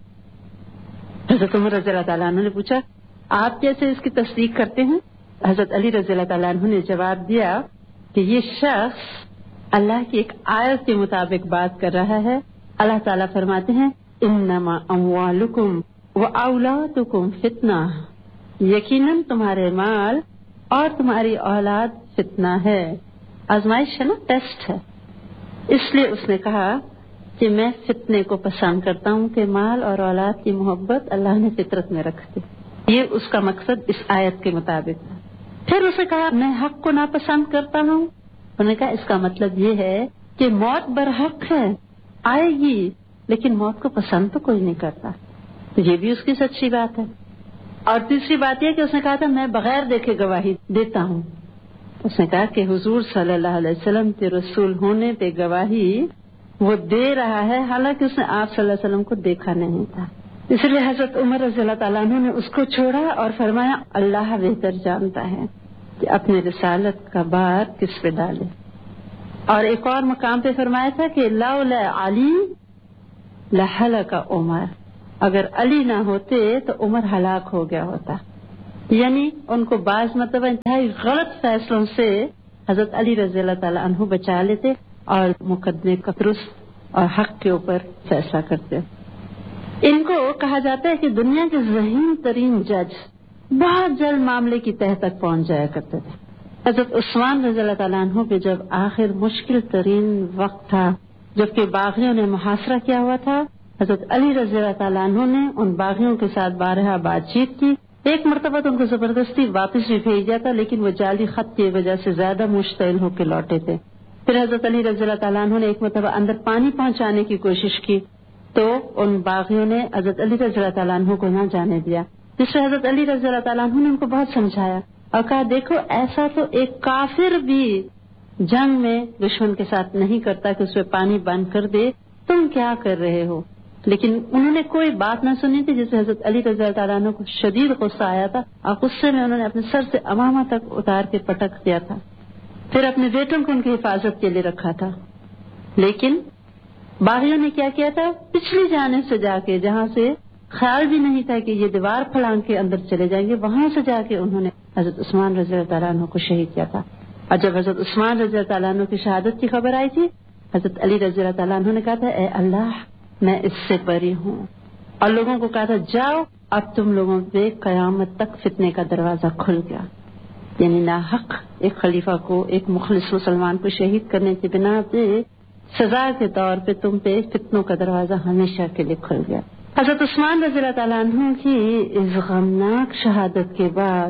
حضرت عمر رضی اللہ تعالیٰ عنہ نے پوچھا آپ کیسے اس کی تصدیق کرتے ہیں؟ حضرت علی رضی اللہ تعالیٰ عنہ نے جواب دیا کہ یہ شخص اللہ کی ایک آیت کے مطابق بات کر رہا ہے. اللہ تعالیٰ فرماتے ہیں انما اموالکم و اولادکم فتنہ، یقیناً تمہارے مال اور تمہاری اولاد فتنہ ہے، آزمائش ہے نا، ٹیسٹ ہے. اس لیے اس نے کہا کہ میں فتنے کو پسند کرتا ہوں کہ مال اور اولاد کی محبت اللہ نے فطرت میں رکھ دی. یہ اس کا مقصد اس آیت کے مطابق ہے. پھر اسے کہا میں حق کو ناپسند کرتا ہوں. انہوں نے کہا اس کا مطلب یہ ہے کہ موت برحق ہے، آئے گی، لیکن موت کو پسند تو کوئی نہیں کرتا. تو یہ بھی اس کی سچی بات ہے. اور تیسری بات یہ کہ اس نے کہا تھا میں بغیر دیکھے گواہی دیتا ہوں. اس نے کہا کہ حضور صلی اللہ علیہ وسلم کے رسول ہونے پہ گواہی وہ دے رہا ہے، حالانکہ اس نے آپ صلی اللہ علیہ وسلم کو دیکھا نہیں تھا. اس لیے حضرت عمر رضی اللہ تعالیٰ عنہ نے اس کو چھوڑا اور فرمایا اللہ بہتر جانتا ہے کہ اپنے رسالت کا بار کس پہ ڈالے. اور ایک اور مقام پہ فرمایا تھا کہ لولا علی لہلک عمر، اگر علی نہ ہوتے تو عمر ہلاک ہو گیا ہوتا. یعنی ان کو بعض مرتبہ انتہائی غلط فیصلوں سے حضرت علی رضی اللہ تعالیٰ عنہ بچا لیتے اور مقدمے کا درست اور حق کے اوپر فیصلہ کرتے. ان کو کہا جاتا ہے کہ دنیا کے ذہین ترین جج بہت جلد معاملے کی تہہ تک پہنچ جایا کرتے تھے. حضرت عثمان رضی اللہ تعالیٰ عنہ پہ جب آخر مشکل ترین وقت تھا، جبکہ باغیوں نے محاصرہ کیا ہوا تھا، حضرت علی رضی اللہ تعالیٰ عنہ نے ان باغیوں کے ساتھ بارہا بات چیت کی. ایک مرتبہ تو ان کو زبردستی واپس بھی بھیج دیا تھا، لیکن وہ جعلی خط کی وجہ سے زیادہ مشتعل ہو کے لوٹے تھے. پھر حضرت علی رضی اللہ تعالیٰ عنہ نے ایک مرتبہ اندر پانی پہنچانے کی کوشش کی تو ان باغیوں نے حضرت علی رضی اللہ تعالیٰ عنہ کو نہ جانے دیا، جس سے حضرت علی رضی اللہ تعالیٰ عنہ نے ان کو بہت سمجھایا اور کہا دیکھو ایسا تو ایک کافر بھی جنگ میں دشمن کے ساتھ نہیں کرتا کہ اس پہ پانی بند کر دے، تم کیا کر رہے ہو. لیکن انہوں نے کوئی بات نہ سنی تھی، جس سے حضرت علی رضی اللہ تعالیٰ عنہ کو شدید غصہ آیا تھا اور غصے میں انہوں نے اپنے سر سے امامہ تک اتار کے پٹک دیا تھا. پھر اپنے بیٹوں کو ان کی حفاظت کے لیے رکھا تھا. لیکن باغیوں نے کیا کیا تھا، پچھلی جانب سے جا کے، جہاں سے خیال بھی نہیں تھا کہ یہ دیوار پھلانگ کے اندر چلے جائیں گے، وہاں سے جا کے انہوں نے حضرت عثمان رضی اللہ تعالیٰ عنہ کو شہید کیا تھا. اور جب حضرت عثمان رضی اللہ تعالیٰ عنہ کی شہادت کی خبر آئی تھی، حضرت علی رضی اللہ تعالیٰ عنہ نے کہا تھا اے اللہ میں اس سے بری ہوں، اور لوگوں کو کہا تھا جاؤ اب تم لوگوں پہ قیامت تک فتنے کا دروازہ کھل گیا. یعنی ناحق ایک خلیفہ کو، ایک مخلص مسلمان کو شہید کرنے کی بنا پہ سزا کے طور پہ تم پہ فتنوں کا دروازہ ہمیشہ کے لیے کھل گیا. حضرت عثمان رضی اللہ تعالیٰ عنہ کی اس غمناک شہادت کے بعد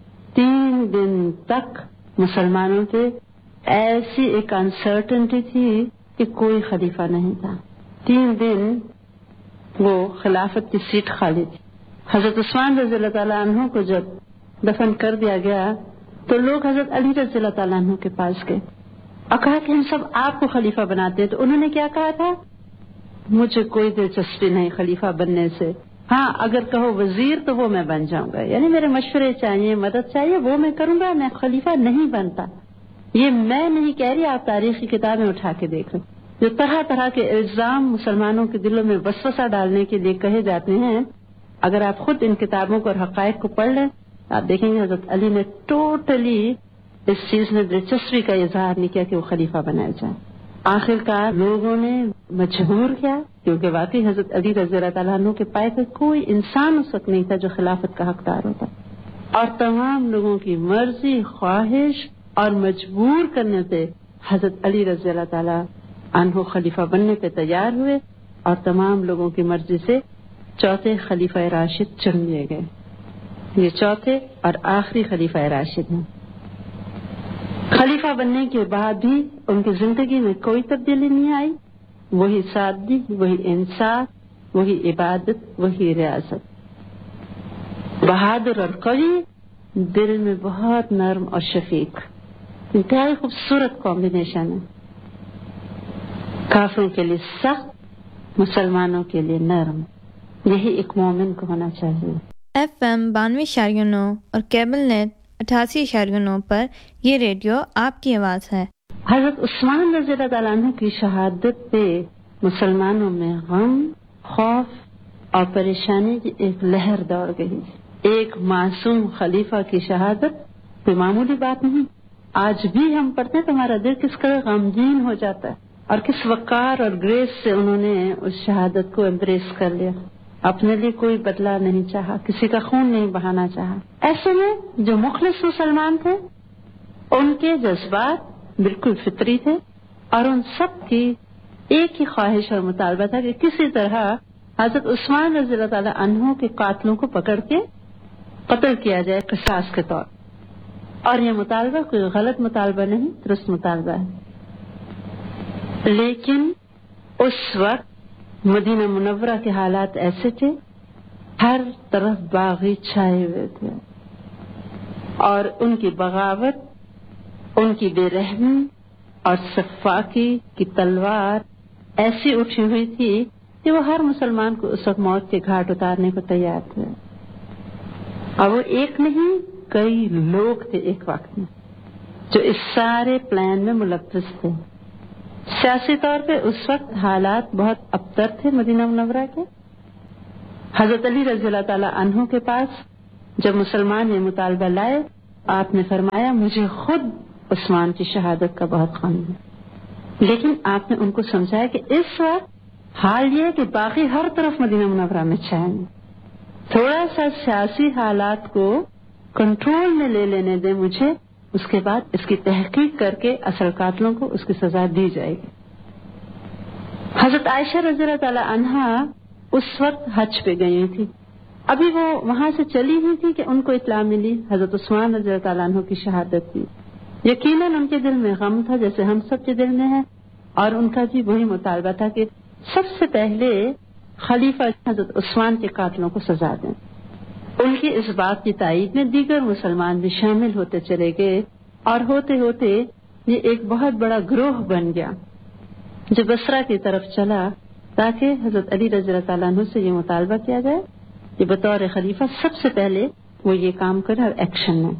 تین دن تک مسلمانوں پہ ایسی ایک انسرٹنٹی تھی کہ کوئی خلیفہ نہیں تھا. تین دن وہ خلافت کی سیٹ خالی تھی. حضرت عثمان رضی اللہ تعالیٰ عنہ کو جب دفن کر دیا گیا تو لوگ حضرت علی رضی اللہ تعالیٰ عنہ کے پاس گئے اور کہا کہ ہم سب آپ کو خلیفہ بناتے ہیں. تو انہوں نے کیا کہا تھا، مجھے کوئی دلچسپی نہیں خلیفہ بننے سے، ہاں اگر کہو وزیر تو وہ میں بن جاؤں گا، یعنی میرے مشورے چاہیے، مدد چاہیے، وہ میں کروں گا، میں خلیفہ نہیں بنتا. یہ میں نہیں کہہ رہی، آپ تاریخی کتابیں اٹھا کے دیکھ لیں. جو طرح طرح کے الزام مسلمانوں کے دلوں میں وسوسہ ڈالنے کے لیے کہے جاتے ہیں، اگر آپ خود ان کتابوں کو اور حقائق کو پڑھ لیں آپ دیکھیں گے حضرت علی نے ٹوٹلی اس چیز میں دلچسپی کا اظہار نہیں کیا کہ وہ خلیفہ بنایا جائے. آخر کار لوگوں نے مجبور کیا، کیونکہ واقعی حضرت علی رضی اللہ تعالیٰ عنہ کے پائے پہ کوئی انسان اس وقت نہیں تھا جو خلافت کا حقدار ہوتا، اور تمام لوگوں کی مرضی، خواہش اور مجبور کرنے پہ حضرت علی رضی اللہ تعالیٰ عنہ خلیفہ بننے پہ تیار ہوئے اور تمام لوگوں کی مرضی سے چوتھے خلیفہ راشد چن لیے گئے. یہ چوتھے اور آخری خلیفہ راشد ہیں. خلیفہ بننے کے بعد بھی ان کی زندگی میں کوئی تبدیلی نہیں آئی، وہی سادگی، وہی انصاف، وہی عبادت، وہی ریاست. بہادر اور قوی، دل میں بہت نرم اور شفیق، انتہائی خوبصورت کمبینیشن ہے. کافروں کے لیے سخت، مسلمانوں کے لیے نرم. یہی ایک مومن کو ہونا چاہیے. ایف ایم بانوے اشاریہ نو اور کیبل نیٹ اٹھاسی اشاریہ نو پر یہ ریڈیو آپ کی آواز ہے. حضرت عثمان رضی اللہ تعالیٰ عنہ کی شہادت پہ مسلمانوں میں غم، خوف اور پریشانی کی ایک لہر دوڑ گئی. ایک معصوم خلیفہ کی شہادت کوئی معمولی بات نہیں. آج بھی ہم پڑھتے ہیں تو ہمارا دل کس قدر غمگین ہو جاتا ہے، اور کس وقار اور گریس سے انہوں نے اس شہادت کو امبریس کر لیا. اپنے لیے کوئی بدلہ نہیں چاہا، کسی کا خون نہیں بہانا چاہا. ایسے میں جو مخلص مسلمان تھے ان کے جذبات بالکل فطری تھے، اور ان سب کی ایک ہی خواہش اور مطالبہ تھا کہ کسی طرح حضرت عثمان رضی اللہ تعالیٰ عنہ کے قاتلوں کو پکڑ کے قتل کیا جائے قصاص کے طور. اور یہ مطالبہ کوئی غلط مطالبہ نہیں، درست مطالبہ ہے. لیکن اس وقت مدینہ منورہ کے حالات ایسے تھے، ہر طرف باغی چھائے ہوئے تھے، اور ان کی بغاوت، ان کی بے رحمی اور سفاکی کی تلوار ایسی اٹھی ہوئی تھی کہ وہ ہر مسلمان کو اس وقت موت کے گھاٹ اتارنے کو تیار تھے. اور وہ ایک نہیں، کئی لوگ تھے ایک وقت میں جو اس سارے پلان میں ملوث تھے. سیاسی طور پہ اس وقت حالات بہت ابتر تھے مدینہ منورہ کے، حضرت علی رضی اللہ تعالیٰ عنہ کے پاس جب مسلمان یہ مطالبہ لائے، آپ نے فرمایا مجھے خود عثمان کی شہادت کا بہت غم ہے، لیکن آپ نے ان کو سمجھایا کہ اس وقت حال یہ ہے کہ باقی ہر طرف مدینہ منورہ میں چین، تھوڑا سا سیاسی حالات کو کنٹرول میں لے لینے دیں مجھے، اس کے بعد اس کی تحقیق کر کے اصل قاتلوں کو اس کی سزا دی جائے گی۔ حضرت عائشہ رضی اللہ تعالی عنہا اس وقت حج پہ گئی تھی، ابھی وہ وہاں سے چلی ہوئی تھی کہ ان کو اطلاع ملی حضرت عثمان رضی اللہ تعالیٰ عنہ کی شہادت کی۔ یقیناً ان کے دل میں غم تھا جیسے ہم سب کے دل میں ہے، اور ان کا بھی وہی مطالبہ تھا کہ سب سے پہلے خلیفہ حضرت عثمان کے قاتلوں کو سزا دیں۔ ان کی اس بات کی تائید میں دیگر مسلمان بھی شامل ہوتے چلے گئے، اور ہوتے ہوتے یہ ایک بہت بڑا گروہ بن گیا جو بصرہ کی طرف چلا تاکہ حضرت علی رضی اللہ تعالیٰ عنہ سے یہ مطالبہ کیا جائے کہ بطور خلیفہ سب سے پہلے وہ یہ کام کرے اور ایکشن لیں۔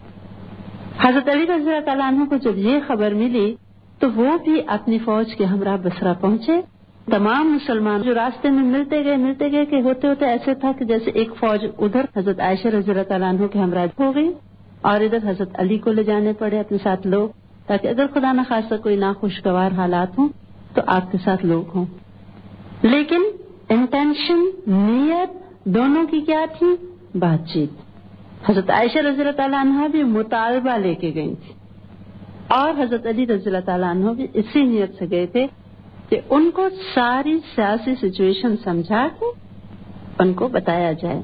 حضرت علی رضی اللہ تعالیٰ عنہ کو جب یہ خبر ملی تو وہ بھی اپنی فوج کے ہمراہ بصرہ پہنچے۔ تمام مسلمان جو راستے میں ملتے گئے ملتے گئے کہ ہوتے ہوتے ایسے تھا کہ جیسے ایک فوج ادھر حضرت عائشہ رضی اللہ تعالیٰ عنہ کے ہمراہ ہو گئی اور ادھر حضرت علی کو لے جانے پڑے اپنے ساتھ لوگ، تاکہ اگر خدا نخواستہ کوئی ناخوشگوار حالات ہوں تو آپ کے ساتھ لوگ ہوں۔ لیکن انٹینشن، نیت دونوں کی کیا تھی؟ بات چیت۔ حضرت عائشہ رضی اللہ تعالیٰ عنہ بھی مطالبہ لے کے گئی تھی، اور حضرت علی رضی اللہ تعالیٰ عنہ بھی اسی نیت سے گئے تھے کہ ان کو ساری سیاسی سچویشن سمجھا کے ان کو بتایا جائے۔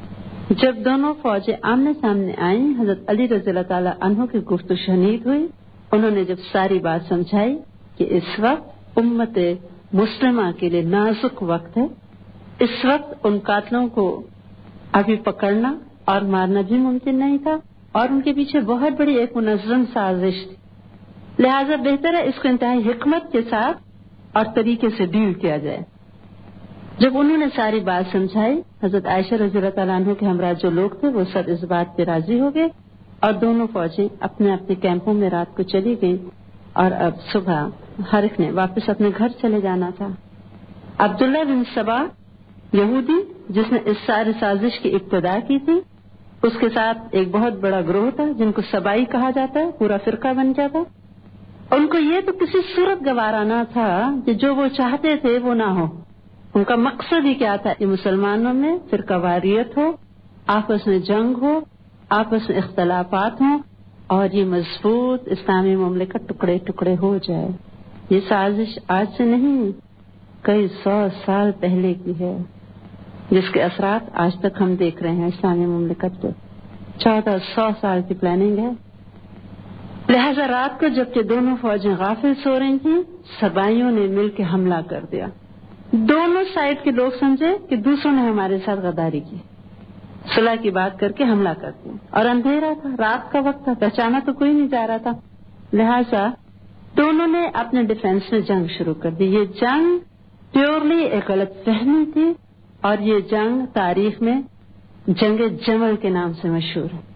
جب دونوں فوجیں آمنے سامنے آئیں، حضرت علی رضی اللہ تعالیٰ عنہ کی گفتگو شنید ہوئی۔ انہوں نے جب ساری بات سمجھائی کہ اس وقت امت مسلمہ کے لیے نازک وقت ہے، اس وقت ان قاتلوں کو ابھی پکڑنا اور مارنا بھی ممکن نہیں تھا، اور ان کے پیچھے بہت بڑی ایک منظم سازش تھی، لہذا بہتر ہے اس کو انتہائی حکمت کے ساتھ اور طریقے سے ڈیل کیا جائے۔ جب انہوں نے ساری بات سمجھائی، حضرت عائشہ رضی اللہ تعالیٰ عنہ کے ہمراہ جو لوگ تھے وہ سب اس بات پہ راضی ہو گئے، اور دونوں فوجیں اپنے اپنے کیمپوں میں رات کو چلی گئی، اور اب صبح ہر ایک نے واپس اپنے گھر چلے جانا تھا۔ عبداللہ بن سبا یہودی جس نے اس ساری سازش کی ابتدا کی تھی، اس کے ساتھ ایک بہت بڑا گروہ تھا جن کو سبائی کہا جاتا ہے، پورا فرقہ بن گیا تھا۔ ان کو یہ تو کسی صورت گوارا نہ تھا کہ جو وہ چاہتے تھے وہ نہ ہو۔ ان کا مقصد ہی کیا تھا کہ مسلمانوں میں فرقہ واریت ہو، آپس میں جنگ ہو، آپس میں اختلافات ہوں، اور یہ مضبوط اسلامی مملکت ٹکڑے ٹکڑے ہو جائے۔ یہ سازش آج سے نہیں، کئی سو سال پہلے کی ہے، جس کے اثرات آج تک ہم دیکھ رہے ہیں اسلامی مملکت پہ۔ چودہ سو سال کی پلاننگ ہے۔ لہذا رات کو جبکہ دونوں فوجیں غافل سو رہی تھیں، سبائیوں نے مل کے حملہ کر دیا۔ دونوں سائڈ کے لوگ سمجھے کہ دوسروں نے ہمارے ساتھ غداری کی، صلح کی بات کر کے حملہ کر دیا، اور اندھیرا تھا، رات کا وقت تھا، پہچانا تو کوئی نہیں جا رہا تھا، لہذا دونوں نے اپنے ڈیفینس میں جنگ شروع کر دی۔ یہ جنگ پیورلی ایک غلط فہمی تھی، اور یہ جنگ تاریخ میں جنگ جمل کے نام سے مشہور ہے۔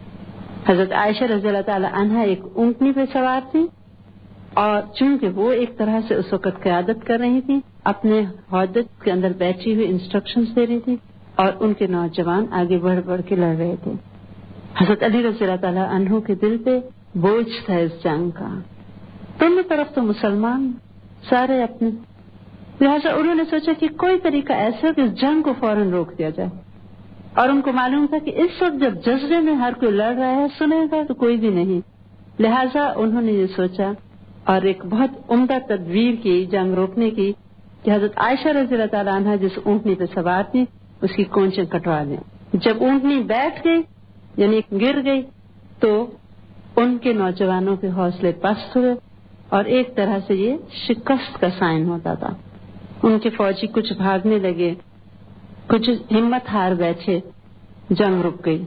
حضرت عائشہ رضی اللہ تعالی عنہا ایک اونٹنی پہ سوار تھی، اور چونکہ وہ ایک طرح سے اس وقت قیادت کر رہی تھی، اپنے حوض کے اندر بیٹھی ہوئی انسٹرکشنز دے رہی تھی، اور ان کے نوجوان آگے بڑھ بڑھ کے لڑ رہے تھے۔ حضرت علی رضی اللہ تعالی عنہ کے دل پہ بوجھ تھا اس جنگ کا، دونوں طرف تو مسلمان سارے اپنے، لہٰذا انہوں نے سوچا کہ کوئی طریقہ ایسا ہو کہ اس جنگ کو فوراً روک دیا جائے، اور ان کو معلوم تھا کہ اس وقت جب جذبے میں ہر کوئی لڑ رہا ہے، سنے گا تو کوئی بھی نہیں، لہٰذا انہوں نے یہ سوچا اور ایک بہت عمدہ تدبیر کی جنگ روکنے کی کہ حضرت عائشہ رضی اللہ تعالیٰ عنہا جس اونٹنی پہ سوار تھی اس کی کونچیں کٹوا دیں۔ جب اونٹنی بیٹھ گئی یعنی گر گئی تو ان کے نوجوانوں کے حوصلے پست ہوئے، اور ایک طرح سے یہ شکست کا سائن ہوتا تھا۔ ان کے فوجی کچھ بھاگنے لگے، کچھ ہمت ہار بیٹھے، جنگ رک گئی۔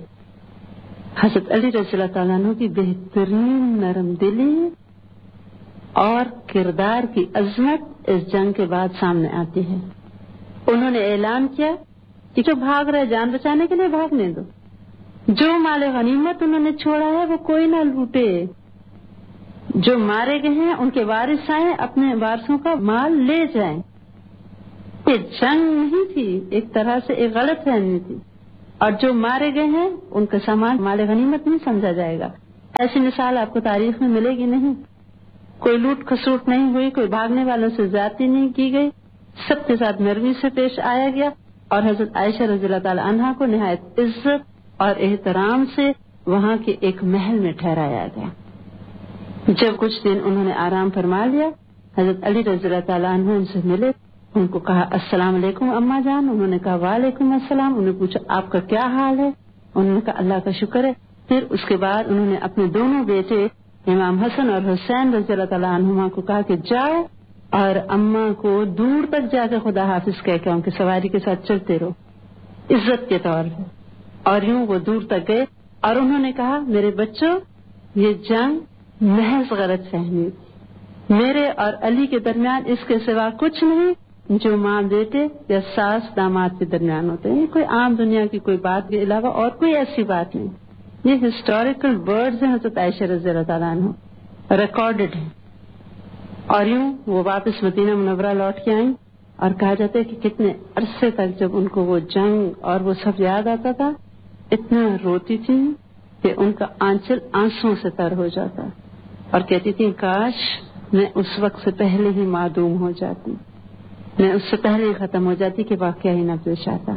حضرت علی رضی اللہ تعالیٰ عنہ کی بہترین نرم دلی اور کردار کی عظمت اس جنگ کے بعد سامنے آتی ہے۔ انہوں نے اعلان کیا کہ جو بھاگ رہے جان بچانے کے لیے بھاگنے دو، جو مال غنیمت انہوں نے چھوڑا ہے وہ کوئی نہ لوٹے، جو مارے گئے ہیں ان کے وارث آئیں اپنے وارثوں کا مال لے جائیں۔ یہ جنگ نہیں تھی، ایک طرح سے ایک غلط فہمی تھی، اور جو مارے گئے ہیں ان کا سامان مال غنیمت نہیں سمجھا جائے گا. ایسی مثال آپ کو تاریخ میں ملے گی نہیں. کوئی لوٹ کھسوٹ نہیں ہوئی، کوئی بھاگنے والوں سے زیادتی نہیں کی گئی، سب کے ساتھ نرمی سے پیش آیا گیا، اور حضرت عائشہ رضی اللہ تعالی عنہا کو نہایت عزت اور احترام سے وہاں کے ایک محل میں ٹھہرایا گیا. جب کچھ دن انہوں نے آرام فرما لیا، حضرت علی رضی اللہ تعالیٰ عنہ ان سے ملے، ان کو کہا السلام علیکم اماں جان. انہوں نے کہا وعلیکم السلام. انہوں نے پوچھا آپ کا کیا حال ہے؟ انہوں نے کہا اللہ کا شکر ہے. پھر اس کے بعد انہوں نے اپنے دونوں بیٹے امام حسن اور حسین رضی اللہ تعالیٰ عنہما کو کہا کہ جاؤ اور اماں کو دور تک جا کے خدا حافظ کہہ کے ان کی سواری کے ساتھ چلتے رہو عزت کے طور پہ. اور یوں وہ دور تک گئے اور انہوں نے کہا میرے بچوں، یہ جنگ محض غلط فہمی، میرے اور علی کے درمیان اس کے سوا کچھ نہیں جو ماں بیٹے یا ساس داماد کے درمیان ہوتے ہیں. کوئی عام دنیا کی کوئی بات کے علاوہ اور کوئی ایسی بات نہیں. یہ ہسٹوریکل ورڈز ہیں حضرت عائشہ رضی اللہ تعالیٰ عنہ، ریکارڈڈ ہیں. اور یوں وہ واپس مدینہ منورہ لوٹ کے آئیں، اور کہا جاتا ہے کہ کتنے عرصے تک جب ان کو وہ جنگ اور وہ سب یاد آتا تھا اتنا روتی تھی کہ ان کا آنچل آنسوں سے تر ہو جاتا، اور کہتی تھی کاش میں اس وقت سے پہلے ہی معدوم ہو جاتی، میں اس سے پہلے ہی ختم ہو جاتی کہ واقعہ ہی نہ پیش آتا.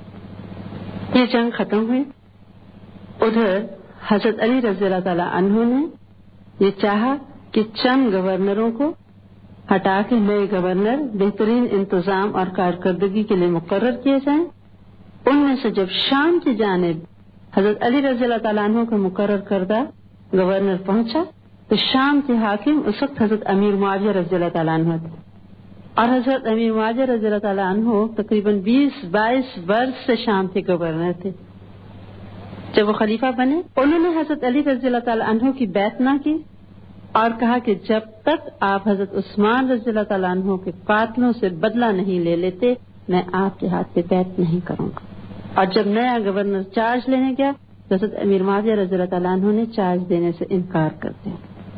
یہ جنگ ختم ہوئی. ادھر حضرت علی رضی اللہ تعالیٰ عنہ نے یہ چاہا کہ چند گورنروں کو ہٹا کے نئے گورنر بہترین انتظام اور کارکردگی کے لیے مقرر کیے جائیں. ان میں سے جب شام کی جانب حضرت علی رضی اللہ تعالیٰ عنہ کا مقرر کردہ گورنر پہنچا تو شام کے حاکم اس وقت حضرت امیر معاویہ رضی اللہ تعالیٰ عنہ تھے، اور حضرت امیر معاویہ رضی اللہ تعالیٰ عنہ تقریباً بیس بائیس برس سے شام کے گورنر تھے. جب وہ خلیفہ بنے انہوں نے حضرت علی رضی اللہ تعالیٰ عنہ کی بیعت نہ کی اور کہا کہ جب تک آپ حضرت عثمان رضی اللہ تعالیٰ عنہ کے قاتلوں سے بدلہ نہیں لے لیتے میں آپ کے ہاتھ پہ بیعت نہیں کروں گا. اور جب نیا گورنر چارج لینے گیا تو حضرت امیر معاویہ رضی اللہ تعالیٰ عنہ نے چارج دینے سے انکار کر دیا.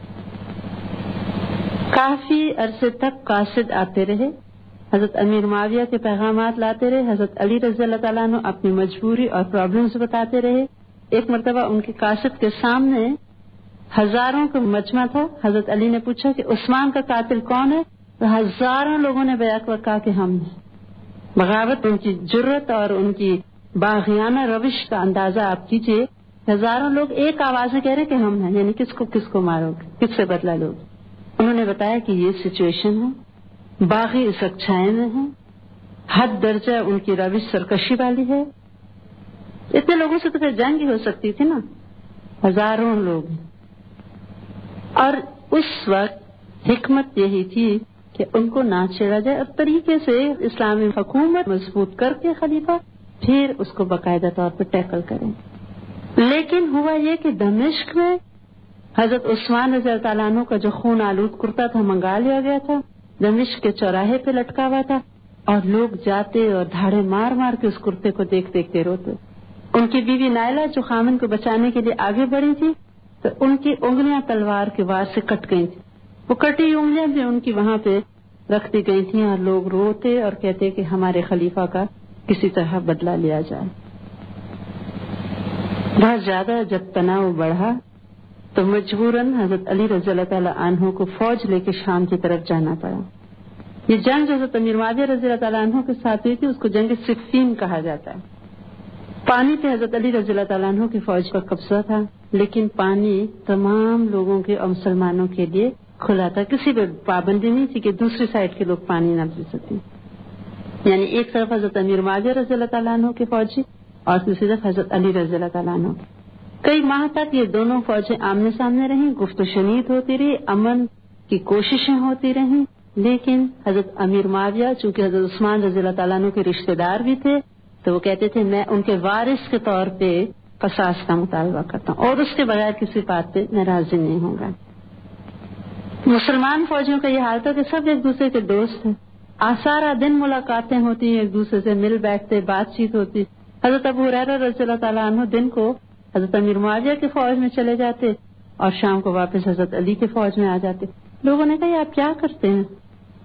کافی عرصے تک قاصد آتے رہے، حضرت امیر معاویہ کے پیغامات لاتے رہے، حضرت علی رضی اللہ تعالیٰ عنہ اپنی مجبوری اور پرابلمز بتاتے رہے. ایک مرتبہ ان کے قاصد کے سامنے ہزاروں کا مجمع تھا. حضرت علی نے پوچھا کہ عثمان کا قاتل کون ہے؟ تو ہزاروں لوگوں نے بیک وقت کہا کہ ہم نے. بغاوت، ان کی جرت اور ان کی باغیانہ روش کا اندازہ آپ کیجئے. ہزاروں لوگ ایک آواز سے کہہ رہے کہ ہم ہیں، یعنی کس کو کس کو مارو گے، کس سے بدلہ لو گے. انہوں نے بتایا کہ یہ سچویشن ہے، باغی اس وقت چھائے میں ہیں، حد درجہ ان کی روش سرکشی والی ہے. اتنے لوگوں سے تو پھر جنگ ہی ہو سکتی تھی نا، ہزاروں لوگ. اور اس وقت حکمت یہی تھی کہ ان کو نہ چھیڑا جائے اور طریقے سے اسلامی حکومت مضبوط کر کے خلیفہ پھر اس کو باقاعدہ طور پر ٹیکل کریں. لیکن ہوا یہ کہ دمشق میں حضرت عثمان رضی اللہ تعالیٰ عنہ کا جو خون آلود کرتا تھا منگا لیا گیا تھا، دمشق کے چوراہے پہ لٹکا ہوا تھا، اور لوگ جاتے اور دھاڑے مار مار کے اس کرتے کو دیکھ دیکھتے روتے. ان کی بیوی نائلہ جو خامن کو بچانے کے لیے آگے بڑھی تھی تو ان کی انگلیاں تلوار کے وار سے کٹ گئی تھی. وہ کٹی انگلیاں بھی ان کی وہاں پہ رکھ دی گئی تھیں، اور لوگ روتے اور کہتے کہ ہمارے خلیفہ کا کسی طرح بدلہ لیا جائے. بہت زیادہ جب تناؤ بڑھا تو مجبوراً حضرت علی رضی اللہ تعالیٰ عنہ کو فوج لے کے شام کی طرف جانا پڑا. یہ جنگ جو حضرت امیر معاویہ رضی اللہ تعالیٰ عنہ کے ساتھ ہوئی تھی اس کو جنگ صفین کہا جاتا ہے. پانی پہ حضرت علی رضی اللہ تعالیٰ عنہ کی فوج کا قبضہ تھا، لیکن پانی تمام لوگوں کے اور مسلمانوں کے لیے کھلا تھا. کسی پہ پابندی نہیں تھی کہ دوسری سائڈ کے لوگ پانی نہ پی سکیں. یعنی ایک طرف حضرت امیر معاویہ رضی اللہ تعالیٰ عنہ کے فوجی اور دوسری طرف حضرت علی رضی اللہ تعالیٰ عنہ. کئی ماہ تک یہ دونوں فوجیں آمنے سامنے رہیں، گفت و شنید ہوتی رہی، امن کی کوششیں ہوتی رہیں. لیکن حضرت امیر معاویہ چونکہ حضرت عثمان رضی اللہ تعالیٰ عنہ کے رشتہ دار بھی تھے تو وہ کہتے تھے میں ان کے وارث کے طور پہ قصاص کا مطالبہ کرتا ہوں اور اس کے بغیر کسی بات پہ میں راضی نہیں ہوں گا. مسلمان فوجیوں کا یہ حال تھا کہ سب ایک دوسرے کے دوست ہیں، سارا دن ملاقاتیں ہوتی ہیں، ایک دوسرے سے مل بیٹھتے، بات چیت ہوتی. حضرت ابو ہریرہ رضی اللہ تعالیٰ عنہ دن کو حضرت امیر معاویہ کے فوج میں چلے جاتے اور شام کو واپس حضرت علی کے فوج میں آ جاتے. لوگوں نے کہا آپ کیا کرتے ہیں؟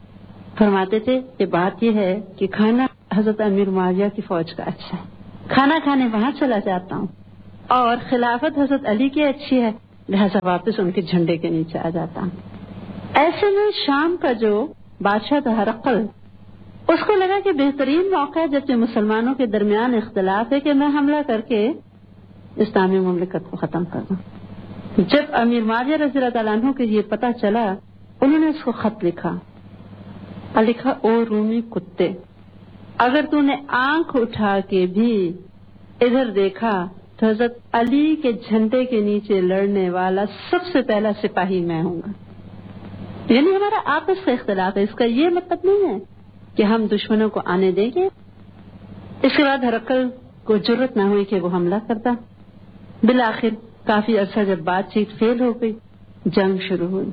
فرماتے تھے کہ بات یہ ہے کہ کھانا حضرت امیر معاویہ کی فوج کا اچھا ہے، کھانا کھانے وہاں چلا جاتا ہوں، اور خلافت حضرت علی کی اچھی ہے، لہذا واپس ان کے جھنڈے کے نیچے آ جاتا ہوں۔ ایسے میں شام کا جو بادشاہ تھا ہرقل، اس کو لگا کہ بہترین موقع ہے جبکہ مسلمانوں کے درمیان اختلاف ہے کہ میں حملہ کر کے اسلامی مملکت کو ختم کر دوں۔ جب امیر معاویہ رضی اللہ تعالیٰ عنہ کو یہ پتہ چلا، انہوں نے اس کو خط لکھا اور لکھا، او رومی کتے، اگر تو نے آنکھ اٹھا کے بھی ادھر دیکھا تو حضرت علی کے جھنڈے کے نیچے لڑنے والا سب سے پہلا سپاہی میں ہوں گا۔ یعنی ہمارا آپس کا اختلاف ہے، اس کا یہ مطلب نہیں ہے کہ ہم دشمنوں کو آنے دیں گے۔ اس کے بعد ہرقل کو جرت نہ ہوئی کہ وہ حملہ کرتا۔ بالآخر کافی عرصہ جب بات چیت فیل ہو گئی، جنگ شروع ہوئی۔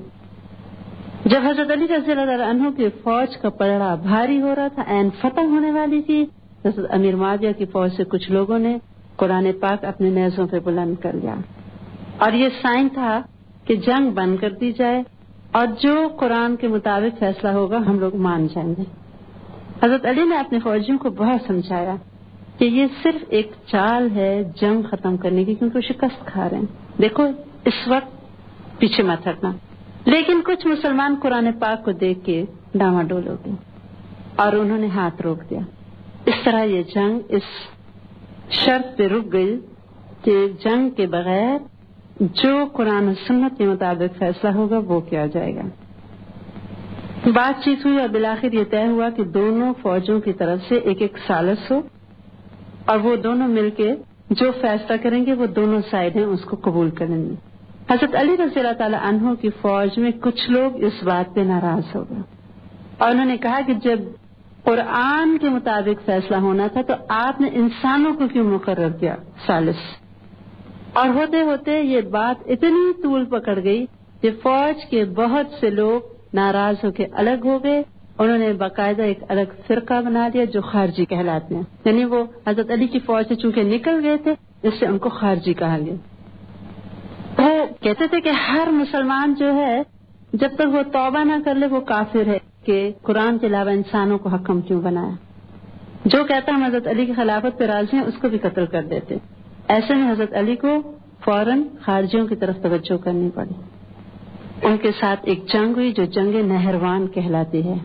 جب حضرت علی رضی اللہ عنہ کی فوج کا پلڑا بھاری ہو رہا تھا، عین فتح ہونے والی تھی، حضرت امیر معاویہ کی فوج سے کچھ لوگوں نے قرآن پاک اپنے نیزوں پہ بلند کر لیا، اور یہ سائن تھا کہ جنگ بند کر دی جائے اور جو قرآن کے مطابق فیصلہ ہوگا ہم لوگ مان جائیں گے۔ حضرت علی نے اپنے فوجیوں کو بہت سمجھایا کہ یہ صرف ایک چال ہے جنگ ختم کرنے کی، کیونکہ وہ شکست کھا رہے ہیں، دیکھو اس وقت پیچھے مت ہٹنا۔ لیکن کچھ مسلمان قرآن پاک کو دیکھ کے ڈاواڈول ہو گئے اور انہوں نے ہاتھ روک دیا۔ اس طرح یہ جنگ اس شرط پہ رک گئی کہ جنگ کے بغیر جو قرآن و سنت کے مطابق فیصلہ ہوگا وہ کیا جائے گا۔ بات چیت ہوئی اور بالآخر یہ طے ہوا کہ دونوں فوجوں کی طرف سے ایک ایک ثالث ہو، اور وہ دونوں مل کے جو فیصلہ کریں گے وہ دونوں سائڈیں اس کو قبول کریں گے۔ حضرت علی رضی اللہ تعالی عنہ کی فوج میں کچھ لوگ اس بات پہ ناراض ہو گئے اور انہوں نے کہا کہ جب قرآن کے مطابق فیصلہ ہونا تھا تو آپ نے انسانوں کو کیوں مقرر کیا ثالث؟ اور ہوتے ہوتے یہ بات اتنی طول پکڑ گئی کہ فوج کے بہت سے لوگ ناراض ہو کے الگ ہو گئے۔ انہوں نے باقاعدہ ایک الگ فرقہ بنا لیا جو خارجی کہلاتے ہیں، یعنی وہ حضرت علی کی فوج سے چونکہ نکل گئے تھے اس سے ان کو خارجی کہا گیا۔ وہ کہتے تھے کہ ہر مسلمان جو ہے جب تک وہ توبہ نہ کر لے وہ کافر ہے، کہ قرآن کے علاوہ انسانوں کو حکم کیوں بنایا۔ جو کہتا ہم حضرت علی کی خلافت پہ راضی ہیں اس کو بھی قتل کر دیتے۔ ایسے میں حضرت علی کو فوراً خارجیوں کی طرف توجہ کرنی پڑی۔ ان کے ساتھ ایک جنگ ہوئی جو جنگ نہروان کہلاتی ہے۔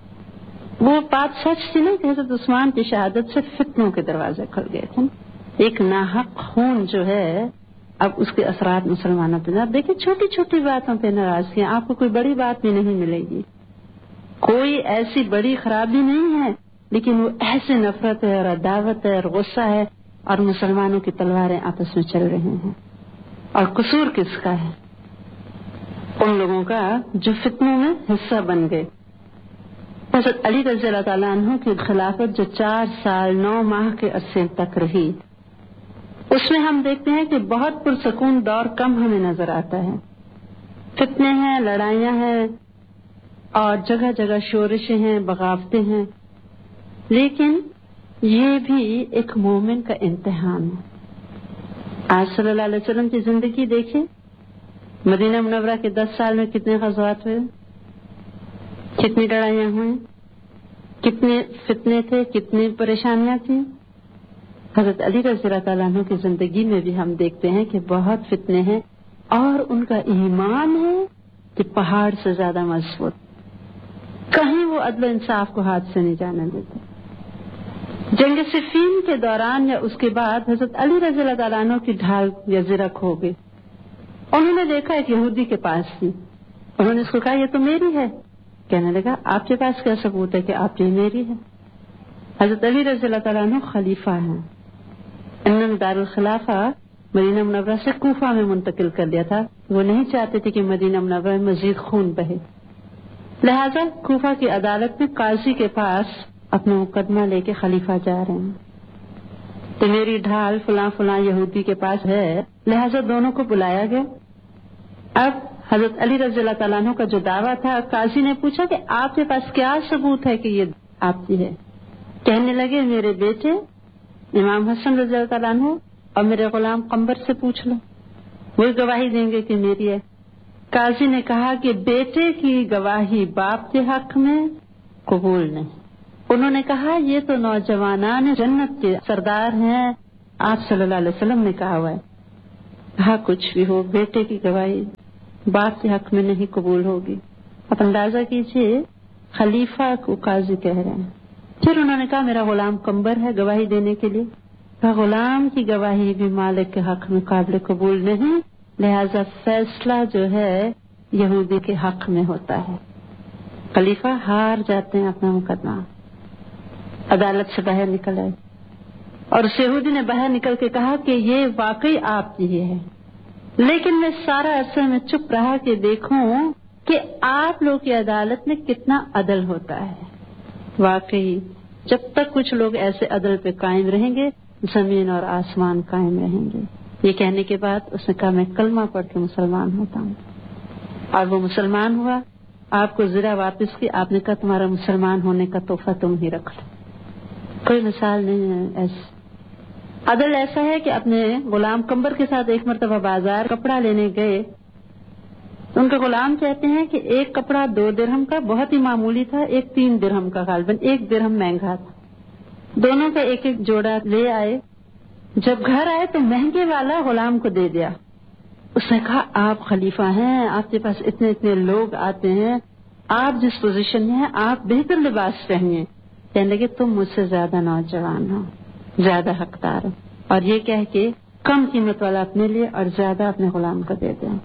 وہ بات سچ تھی نا کہ حضرت عثمان کی شہادت سے فتنوں کے دروازے کھل گئے تھے۔ ایک ناحق خون جو ہے اب اس کے اثرات مسلمانوں پہ، آپ دیکھیں چھوٹی چھوٹی باتوں پہ ناراضگی، آپ کو کوئی بڑی بات بھی نہیں ملے گی، کوئی ایسی بڑی خرابی نہیں ہے، لیکن وہ ایسے نفرت ہے اور عداوت ہے اور غصہ ہے، اور مسلمانوں کی تلواریں آپس میں چل رہی ہیں۔ اور قصور کس کا ہے؟ ان لوگوں کا جو فتنوں میں حصہ بن گئے۔ حضرت علی رضی اللہ تعالیٰ عنہ کی خلافت جو چار سال نو ماہ کے عرصے تک رہی، اس میں ہم دیکھتے ہیں کہ بہت پرسکون دور کم ہمیں نظر آتا ہے۔ فتنے ہیں، لڑائیاں ہیں اور جگہ جگہ شورشیں ہیں، بغاوتیں ہیں، لیکن یہ بھی ایک مومن کا امتحان ہے۔ آج صلی اللہ علیہ وسلم کی زندگی دیکھیں، مدینہ منورہ کے دس سال میں کتنے غزوات ہوئے، کتنی لڑائیاں ہوئیں، کتنے فتنے تھے، کتنی پریشانیاں تھیں۔ حضرت علی رضی اللہ تعالیٰ عنہ کی زندگی میں بھی ہم دیکھتے ہیں کہ بہت فتنے ہیں، اور ان کا ایمان ہے کہ پہاڑ سے زیادہ مضبوط، کہیں وہ عدل و انصاف کو ہاتھ سے نہیں جانے دیتے۔ جنگ صفین کے دوران یا اس کے بعد حضرت علی رضی اللہ تعالیٰ عنہ کی ڈھال یا زرک ہو گئی۔ انہوں نے دیکھا ایک یہودی کے پاس تھی، انہوں نے اس کو کہا یہ تو میری ہے۔ کہنے لگا آپ کے پاس کیا ثبوت ہے کہ آپ یہ میری ہے؟ حضرت علی رضی اللہ تعالیٰ عنہ خلیفہ ہیں، انہوں نے دارالخلافہ مدینہ منورہ سے کوفہ میں منتقل کر دیا تھا، وہ نہیں چاہتے تھے کہ مدینہ منورہ میں مزید خون بہے، لہذا کوفہ کی عدالت میں قاضی کے پاس اپنا مقدمہ لے کے خلیفہ جا رہے ہیں تو میری ڈھال فلاں فلاں یہودی کے پاس ہے، لہذا دونوں کو بلایا گیا۔ اب حضرت علی رضی اللہ تعالیٰ عنہ کا جو دعویٰ تھا، قاضی نے پوچھا کہ آپ کے پاس کیا ثبوت ہے کہ یہ آپ کی ہے؟ کہنے لگے میرے بیٹے امام حسن رضی اللہ تعالیٰ عنہ اور میرے غلام قمبر سے پوچھ لو، وہی گواہی دیں گے کہ میری ہے۔ قاضی نے کہا کہ بیٹے کی گواہی باپ کے حق میں قبول نہیں. انہوں نے کہا یہ تو نوجوانان جنت کے سردار ہیں، آپ صلی اللہ علیہ وسلم نے کہا ہوا ہے. کہا کچھ بھی ہو بیٹے کی گواہی باپ کے حق میں نہیں قبول ہوگی. آپ اندازہ کیجیے خلیفہ کو قاضی کہہ رہے ہیں. پھر انہوں نے کہا میرا غلام کمبر ہے گواہی دینے کے لیے. کہا غلام کی گواہی بھی مالک کے حق میں قابل قبول نہیں، لہذا فیصلہ جو ہے یہودی کے حق میں ہوتا ہے. خلیفہ ہار جاتے ہیں اپنا مقدمہ، عدالت سے باہر نکل آئے اور اس یہودی نے باہر نکل کے کہا کہ یہ واقعی آپ کی ہی ہے، لیکن میں سارا عرصہ میں چپ رہا کہ دیکھوں کہ آپ لوگ کی عدالت میں کتنا عدل ہوتا ہے. واقعی جب تک کچھ لوگ ایسے عدل پہ قائم رہیں گے زمین اور آسمان قائم رہیں گے. یہ کہنے کے بعد اس نے کہا میں کلمہ پڑھ کے مسلمان ہوتا ہوں، اور وہ مسلمان ہوا. آپ کو زرہ واپس کی، آپ نے کہا تمہارا مسلمان ہونے کا تحفہ تم ہی رکھ لو. کوئی مثال نہیں ہے ایسی. عدل ایسا ہے کہ اپنے غلام کمبر کے ساتھ ایک مرتبہ بازار کپڑا لینے گئے تو ان کے غلام کہتے ہیں کہ ایک کپڑا دو درہم کا بہت ہی معمولی تھا، ایک تین درہم کا، غالباً ایک درہم مہنگا تھا. دونوں کا ایک ایک جوڑا لے آئے. جب گھر آئے تو مہنگے والا غلام کو دے دیا. اس نے کہا آپ خلیفہ ہیں، آپ کے پاس اتنے اتنے لوگ آتے ہیں، آپ جس پوزیشن میں ہیں آپ بہتر لباس پہنیے. کہنے لگے تم مجھ سے زیادہ نوجوان ہو، زیادہ حقدار ہو، اور یہ کہہ کے کم قیمت والا اپنے لیے اور زیادہ اپنے غلام کو دے دیں.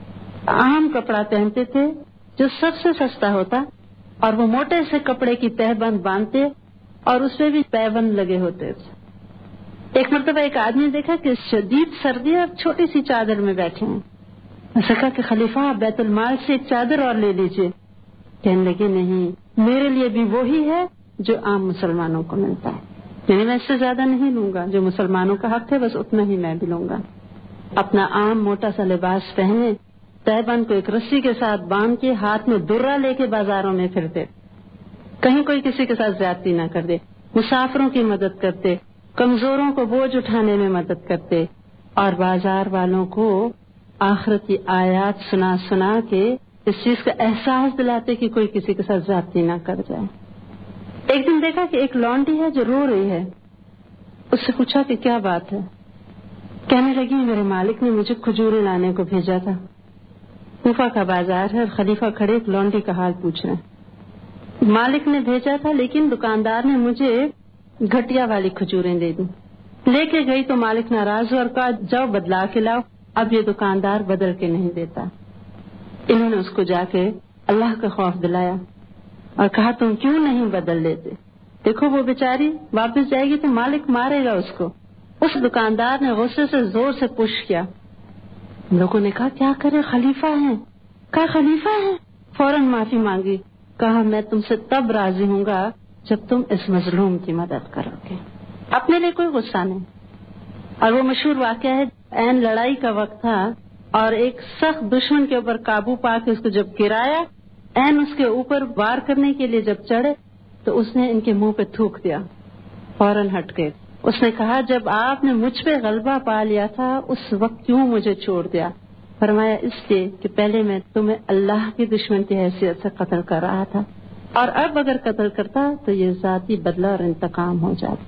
عام کپڑا پہنتے تھے جو سب سے سستا ہوتا، اور وہ موٹے سے کپڑے کی تہ بند باندھتے اور اس پہ بھی پیبند لگے ہوتے تھے. ایک مرتبہ ایک آدمی دیکھا کہ شدید سردی اور چھوٹی سی چادر میں بیٹھے ہیں. اسے کہا کہ خلیفہ آپ بیت المال سے ایک چادر اور لے لیجئے. کہنے لگے نہیں، میرے لیے بھی وہی ہے جو عام مسلمانوں کو ملتا ہے، یعنی میں اس سے زیادہ نہیں لوں گا. جو مسلمانوں کا حق ہے بس اتنا ہی میں بھی لوں گا. اپنا عام موٹا سا لباس پہنے، تہبند کو ایک رسی کے ساتھ باندھ کے ہاتھ میں درہ لے کے بازاروں میں پھرتے، کہیں کوئی کسی کے ساتھ زیادتی نہ کر دے، مسافروں کی مدد کرتے، کمزوروں کو بوجھ اٹھانے میں مدد کرتے، اور بازار والوں کو آخرت کی آیات سنا سنا کے اس چیز کا احساس دلاتے کہ کوئی کسی کے ساتھ زیادتی نہ کر جائے. ایک دن دیکھا کہ ایک لونڈی ہے جو رو رہی ہے. اس سے پوچھا کہ کیا بات ہے؟ کہنے لگی میرے مالک نے مجھے کھجورے لانے کو بھیجا تھا. کوفہ کا بازار ہے اور خلیفہ کھڑے ایک لونڈی کا حال پوچھ رہے ہیں. مالک نے بھیجا تھا لیکن دکاندار نے مجھے گھٹیا والی کھجوریں دے دی. لے کے گئی تو مالک ناراض ہوا اور کہا جاؤ بدلا کے لاؤ. اب یہ دکاندار بدل کے نہیں دیتا. انہوں نے اس کو جا کے اللہ کا خوف دلایا اور کہا تم کیوں نہیں بدل لیتے؟ دیکھو وہ بیچاری واپس جائے گی تو مالک مارے گا اس کو. اس دکاندار نے غصے سے زور سے پش کیا. لوگوں نے کہا کیا کرے، خلیفہ ہیں. کہا خلیفہ ہیں. فوراً معافی مانگی. کہا میں تم سے تب راضی ہوں گا جب تم اس مظلوم کی مدد کرو گے. اپنے لیے کوئی غصہ نہیں. اور وہ مشہور واقعہ ہے، عین لڑائی کا وقت تھا اور ایک سخت دشمن کے اوپر قابو پا کے اس کو جب گرایا، عین اس کے اوپر وار کرنے کے لیے جب چڑھے تو اس نے ان کے منہ پہ تھوک دیا. فوراً ہٹ گئے. اس نے کہا جب آپ نے مجھ پہ غلبہ پا لیا تھا اس وقت کیوں مجھے چھوڑ دیا؟ فرمایا اس لیے کہ پہلے میں تمہیں اللہ کے دشمن کی حیثیت سے قتل کر رہا تھا، اور اب اگر قتل کرتا تو یہ ذاتی بدلہ اور انتقام ہو جاتا.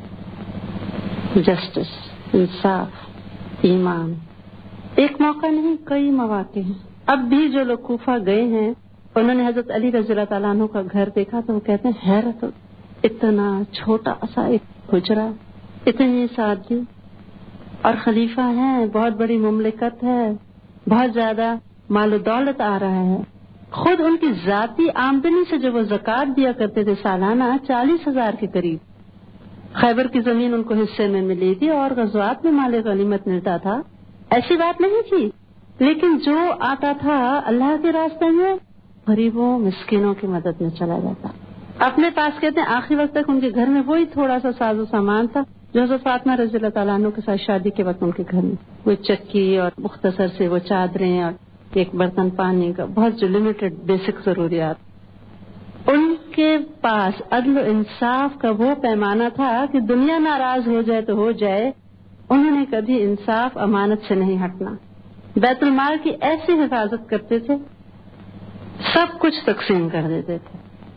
جسٹس، انصاف، ایمان ایک موقع نہیں کئی مواقع ہیں. اب بھی جو لوگ کوفہ گئے ہیں انہوں نے حضرت علی رضی اللہ تعالیٰ عنہ کا گھر دیکھا تو وہ کہتے ہیں حیرت، اتنا چھوٹا سا ایک حجرا، اتنی سادگی، اور خلیفہ ہیں، بہت بڑی مملکت ہے، بہت زیادہ مال و دولت آ رہا ہے. خود ان کی ذاتی آمدنی سے جو وہ زکوٰۃ دیا کرتے تھے سالانہ چالیس ہزار کے قریب. خیبر کی زمین ان کو حصے میں ملی تھی اور غزوات میں مال غنیمت ملتا تھا، ایسی بات نہیں تھی. لیکن جو آتا تھا اللہ کے راستے میں غریبوں مسکینوں کی مدد میں چلا جاتا. اپنے پاس کہتے ہیں آخری وقت تک ان کے گھر میں وہی تھوڑا سا ساز و سامان تھا جو حضرت فاطمہ رضی اللہ تعالیٰ عنہ کے ساتھ شادی کے وقت ان کے گھر میں، وہ چکی اور مختصر سے وہ چادریں اور ایک برتن پانی کا، بہت جو لمیٹڈ بیسک ضروریات. ان کے پاس عدل و انصاف کا وہ پیمانہ تھا کہ دنیا ناراض ہو جائے تو ہو جائے، انہوں نے کبھی انصاف امانت سے نہیں ہٹنا. بیت المال کی ایسی حفاظت کرتے تھے، سب کچھ تقسیم کر دیتے تھے.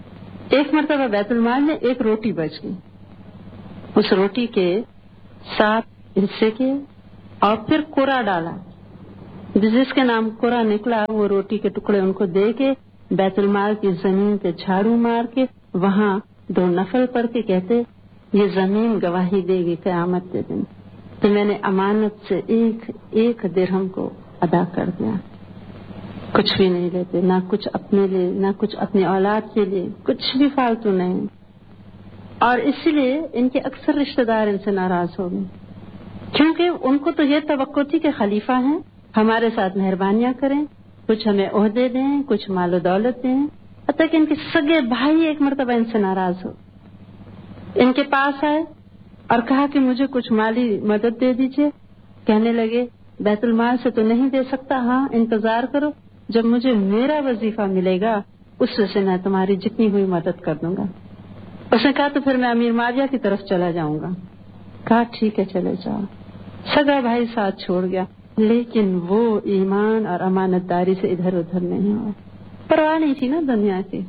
ایک مرتبہ بیت المال میں ایک روٹی بچ گئی، اس روٹی کے سات حصے کے اور پھر کوڑا ڈالا، جس کے نام کوڑا نکلا وہ روٹی کے ٹکڑے ان کو دے کے بیت المال کی زمین پہ جھاڑو مار کے وہاں دو نفل پڑھ کے کہتے یہ زمین گواہی دے گی قیامت کے دن تو میں نے امانت سے ایک ایک درہم کو ادا کر دیا. کچھ بھی نہیں لیتے، نہ کچھ اپنے لیے، نہ کچھ اپنی اولاد کے لیے، کچھ بھی فالتو نہیں. اور اسی لیے ان کے اکثر رشتہ دار ان سے ناراض ہو گئے، کیونکہ ان کو تو یہ توقع تھی کہ خلیفہ ہیں، ہمارے ساتھ مہربانیاں کریں، کچھ ہمیں عہدے دیں، کچھ مال و دولت دیں. حتیٰ کہ ان کے سگے بھائی ایک مرتبہ ان سے ناراض ہو، ان کے پاس آئے اور کہا کہ مجھے کچھ مالی مدد دے دیجیے. کہنے لگے بیت المال سے تو نہیں دے سکتا، ہاں انتظار کرو، جب مجھے میرا وظیفہ ملے گا اس سے میں تمہاری جتنی ہوئی مدد کر دوں گا. اس نے کہا تو پھر میں امیر معاویہ کی طرف چلا جاؤں گا. کہا ٹھیک ہے چلے جاؤ. سگا بھائی ساتھ چھوڑ گیا، لیکن وہ ایمان اور امانت داری سے ادھر ادھر نہیں ہوا، پرواہ نہیں تھی نا دنیا کی.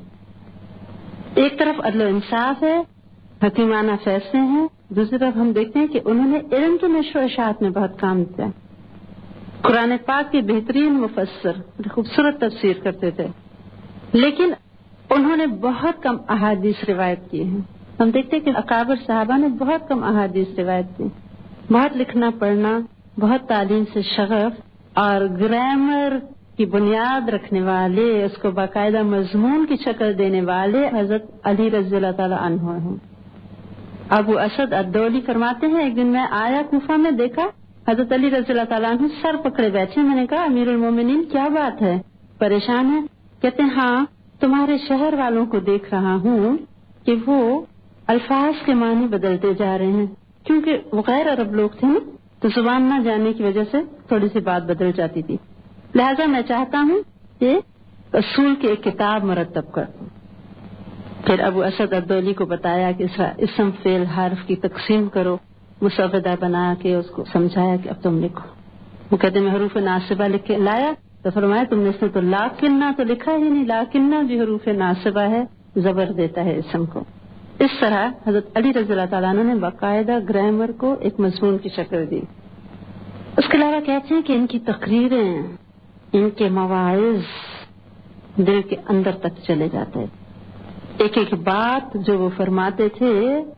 ایک طرف عدل و انصاف ہے، حکیمانہ فیصلے ہیں، دوسری طرف ہم دیکھتے ہیں کہ انہوں نے علم کی نشر و اشاعت میں بہت کام کیا. قرآن پاک کے بہترین مفسر، خوبصورت تفسیر کرتے تھے، لیکن انہوں نے بہت کم احادیث روایت کی ہیں. ہم دیکھتے ہیں کہ اکابر صحابہ نے بہت کم احادیث روایت کی. بہت لکھنا پڑھنا، بہت تعلیم سے شغف اور گرامر کی بنیاد رکھنے والے، اس کو باقاعدہ مضمون کی شکل دینے والے حضرت علی رضی اللہ تعالی عنہ ہیں. ابو اسد الدولی فرماتے ہیں ایک دن میں آیا کوفہ میں، دیکھا حضرت علی رضی اللہ تعالیٰ عنہ سر پکڑے بیٹھے. میں نے کہا امیر المومنین کیا بات ہے، پریشان ہے؟ کہتے ہیں ہاں تمہارے شہر والوں کو دیکھ رہا ہوں کہ وہ الفاظ کے معنی بدلتے جا رہے ہیں، کیونکہ وہ غیر عرب لوگ تھے نا، تو زبان نہ جاننے کی وجہ سے تھوڑی سی بات بدل جاتی تھی. لہذا میں چاہتا ہوں کہ اصول کی ایک کتاب مرتب کر دوں. پھر ابو اسد الدولی کو بتایا کہ اسم فعل حرف کی تقسیم کرو، مسودہ بنا کے اس کو سمجھایا کہ اب تم لکھو. وہ کہتے میں حروف ناصبہ لکھ کے لایا تو فرمایا تم نے اس میں تو لاکنہ تو لکھا ہی نہیں، لاکنہ بھی حروف ناصبہ ہے، زبر دیتا ہے اسم کو. اس طرح حضرت علی رضی اللہ تعالیٰ عنہ نے باقاعدہ گرامر کو ایک مضمون کی شکل دی. اس کے علاوہ کہتے ہیں کہ ان کی تقریریں، ان کے مواعظ دل کے اندر تک چلے جاتے. ایک ایک بات جو وہ فرماتے تھے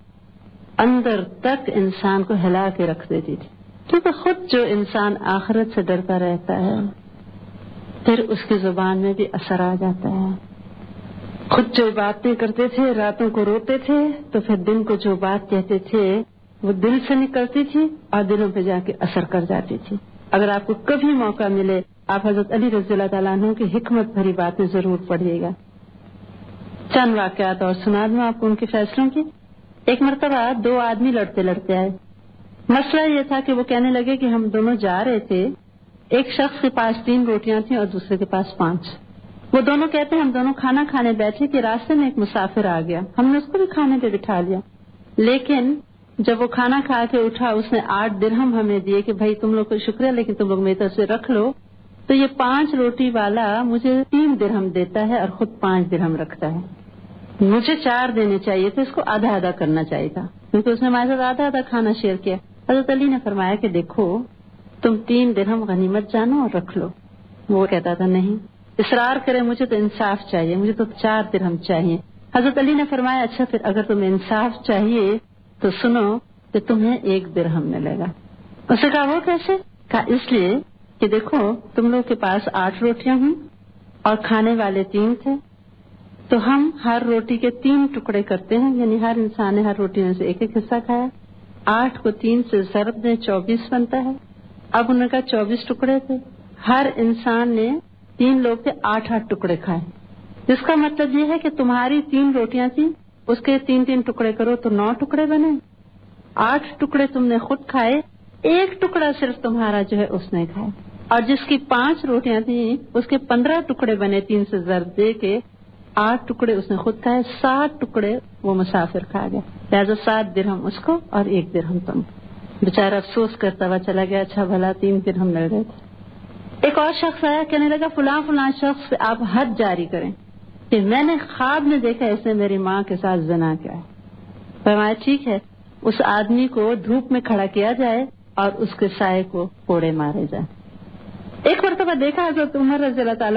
اندر تک انسان کو ہلا کے رکھ دیتی تھی، کیونکہ خود جو انسان آخرت سے ڈرتا رہتا ہے پھر اس کی زبان میں بھی اثر آ جاتا ہے. خود جو باتیں کرتے تھے، راتوں کو روتے تھے، تو پھر دن کو جو بات کہتے تھے وہ دل سے نکلتی تھی اور دلوں پہ جا کے اثر کر جاتی تھی. اگر آپ کو کبھی موقع ملے آپ حضرت علی رضی اللہ تعالیٰ عنہ کی حکمت بھری باتیں ضرور پڑھیے گا. چند واقعات اور سنا دوں آپ کو ان کے فیصلوں کی. ایک مرتبہ دو آدمی لڑتے لڑتے آئے. مسئلہ یہ تھا کہ وہ کہنے لگے کہ ہم دونوں جا رہے تھے، ایک شخص کے پاس تین روٹیاں تھیں اور دوسرے کے پاس پانچ. وہ دونوں کہتے ہیں ہم دونوں کھانا کھانے بیٹھے کہ راستے میں ایک مسافر آ گیا، ہم نے اس کو بھی کھانے پہ بٹھا لیا، لیکن جب وہ کھانا کھا کے اٹھا اس نے آٹھ درہم ہمیں دیے کہ بھائی تم لوگ کو شکریہ لیکن تم لوگ میری طرف سے رکھ لو. تو یہ پانچ روٹی والا مجھے تین درہم دیتا ہے اور خود پانچ درہم رکھتا ہے. مجھے چار دینے چاہیے تھے، اس کو آدھا آدھا کرنا چاہیے تھا کیونکہ اس نے ہمارے ساتھ آدھا آدھا کھانا شیئر کیا. حضرت علی نے فرمایا کہ دیکھو تم تین درہم غنیمت جانو اور رکھ لو. وہ کہتا تھا نہیں، اصرار کرے مجھے تو انصاف چاہیے، مجھے تو چار درہم چاہیے. حضرت علی نے فرمایا اچھا پھر اگر تمہیں انصاف چاہیے تو سنو کہ تمہیں ایک درہم ملے گا. اسے کہا وہ کیسے؟ کہا اس لیے کہ دیکھو تم لوگ کے پاس آٹھ روٹیاں ہیں اور کھانے والے تین تھے، تو ہم ہر روٹی کے تین ٹکڑے کرتے ہیں، یعنی ہر انسان نے ہر روٹی میں سے ایک ایک حصہ کھایا. آٹھ کو تین سے ضرب دیں چوبیس بنتا ہے. اب انہوں نے کہا چوبیس ٹکڑے تھے، ہر انسان نے تین لوگ کے آٹھ آٹھ ٹکڑے کھائے، جس کا مطلب یہ ہے کہ تمہاری تین روٹیاں تھیں اس کے تین تین ٹکڑے کرو تو نو ٹکڑے بنے. آٹھ ٹکڑے تم نے خود کھائے، ایک ٹکڑا صرف تمہارا جو ہے اس نے کھایا، اور جس کی پانچ روٹیاں تھیں اس کے پندرہ ٹکڑے بنے تین سے ضرب دے کے. آٹھ ٹکڑے اس نے خود کھائے، سات ٹکڑے وہ مسافر کھا گیا. لہٰذا سات درہم اس کو اور ایک درہم تم. بیچارہ افسوس کرتا ہوا چلا گیا، اچھا بھلا تین درہم مل گئے تھے. ایک اور شخص آیا کہنے لگا فلاں فلاں شخص آپ حد جاری کریں، کہ میں نے خواب میں دیکھا اس نے میری ماں کے ساتھ زنا کیا. فرمایا ٹھیک ہے، اس آدمی کو دھوپ میں کھڑا کیا جائے اور اس کے سائے کو کوڑے مارے جائیں. ایک مرتبہ دیکھا حضرت عمر رضی اللہ تعالیٰ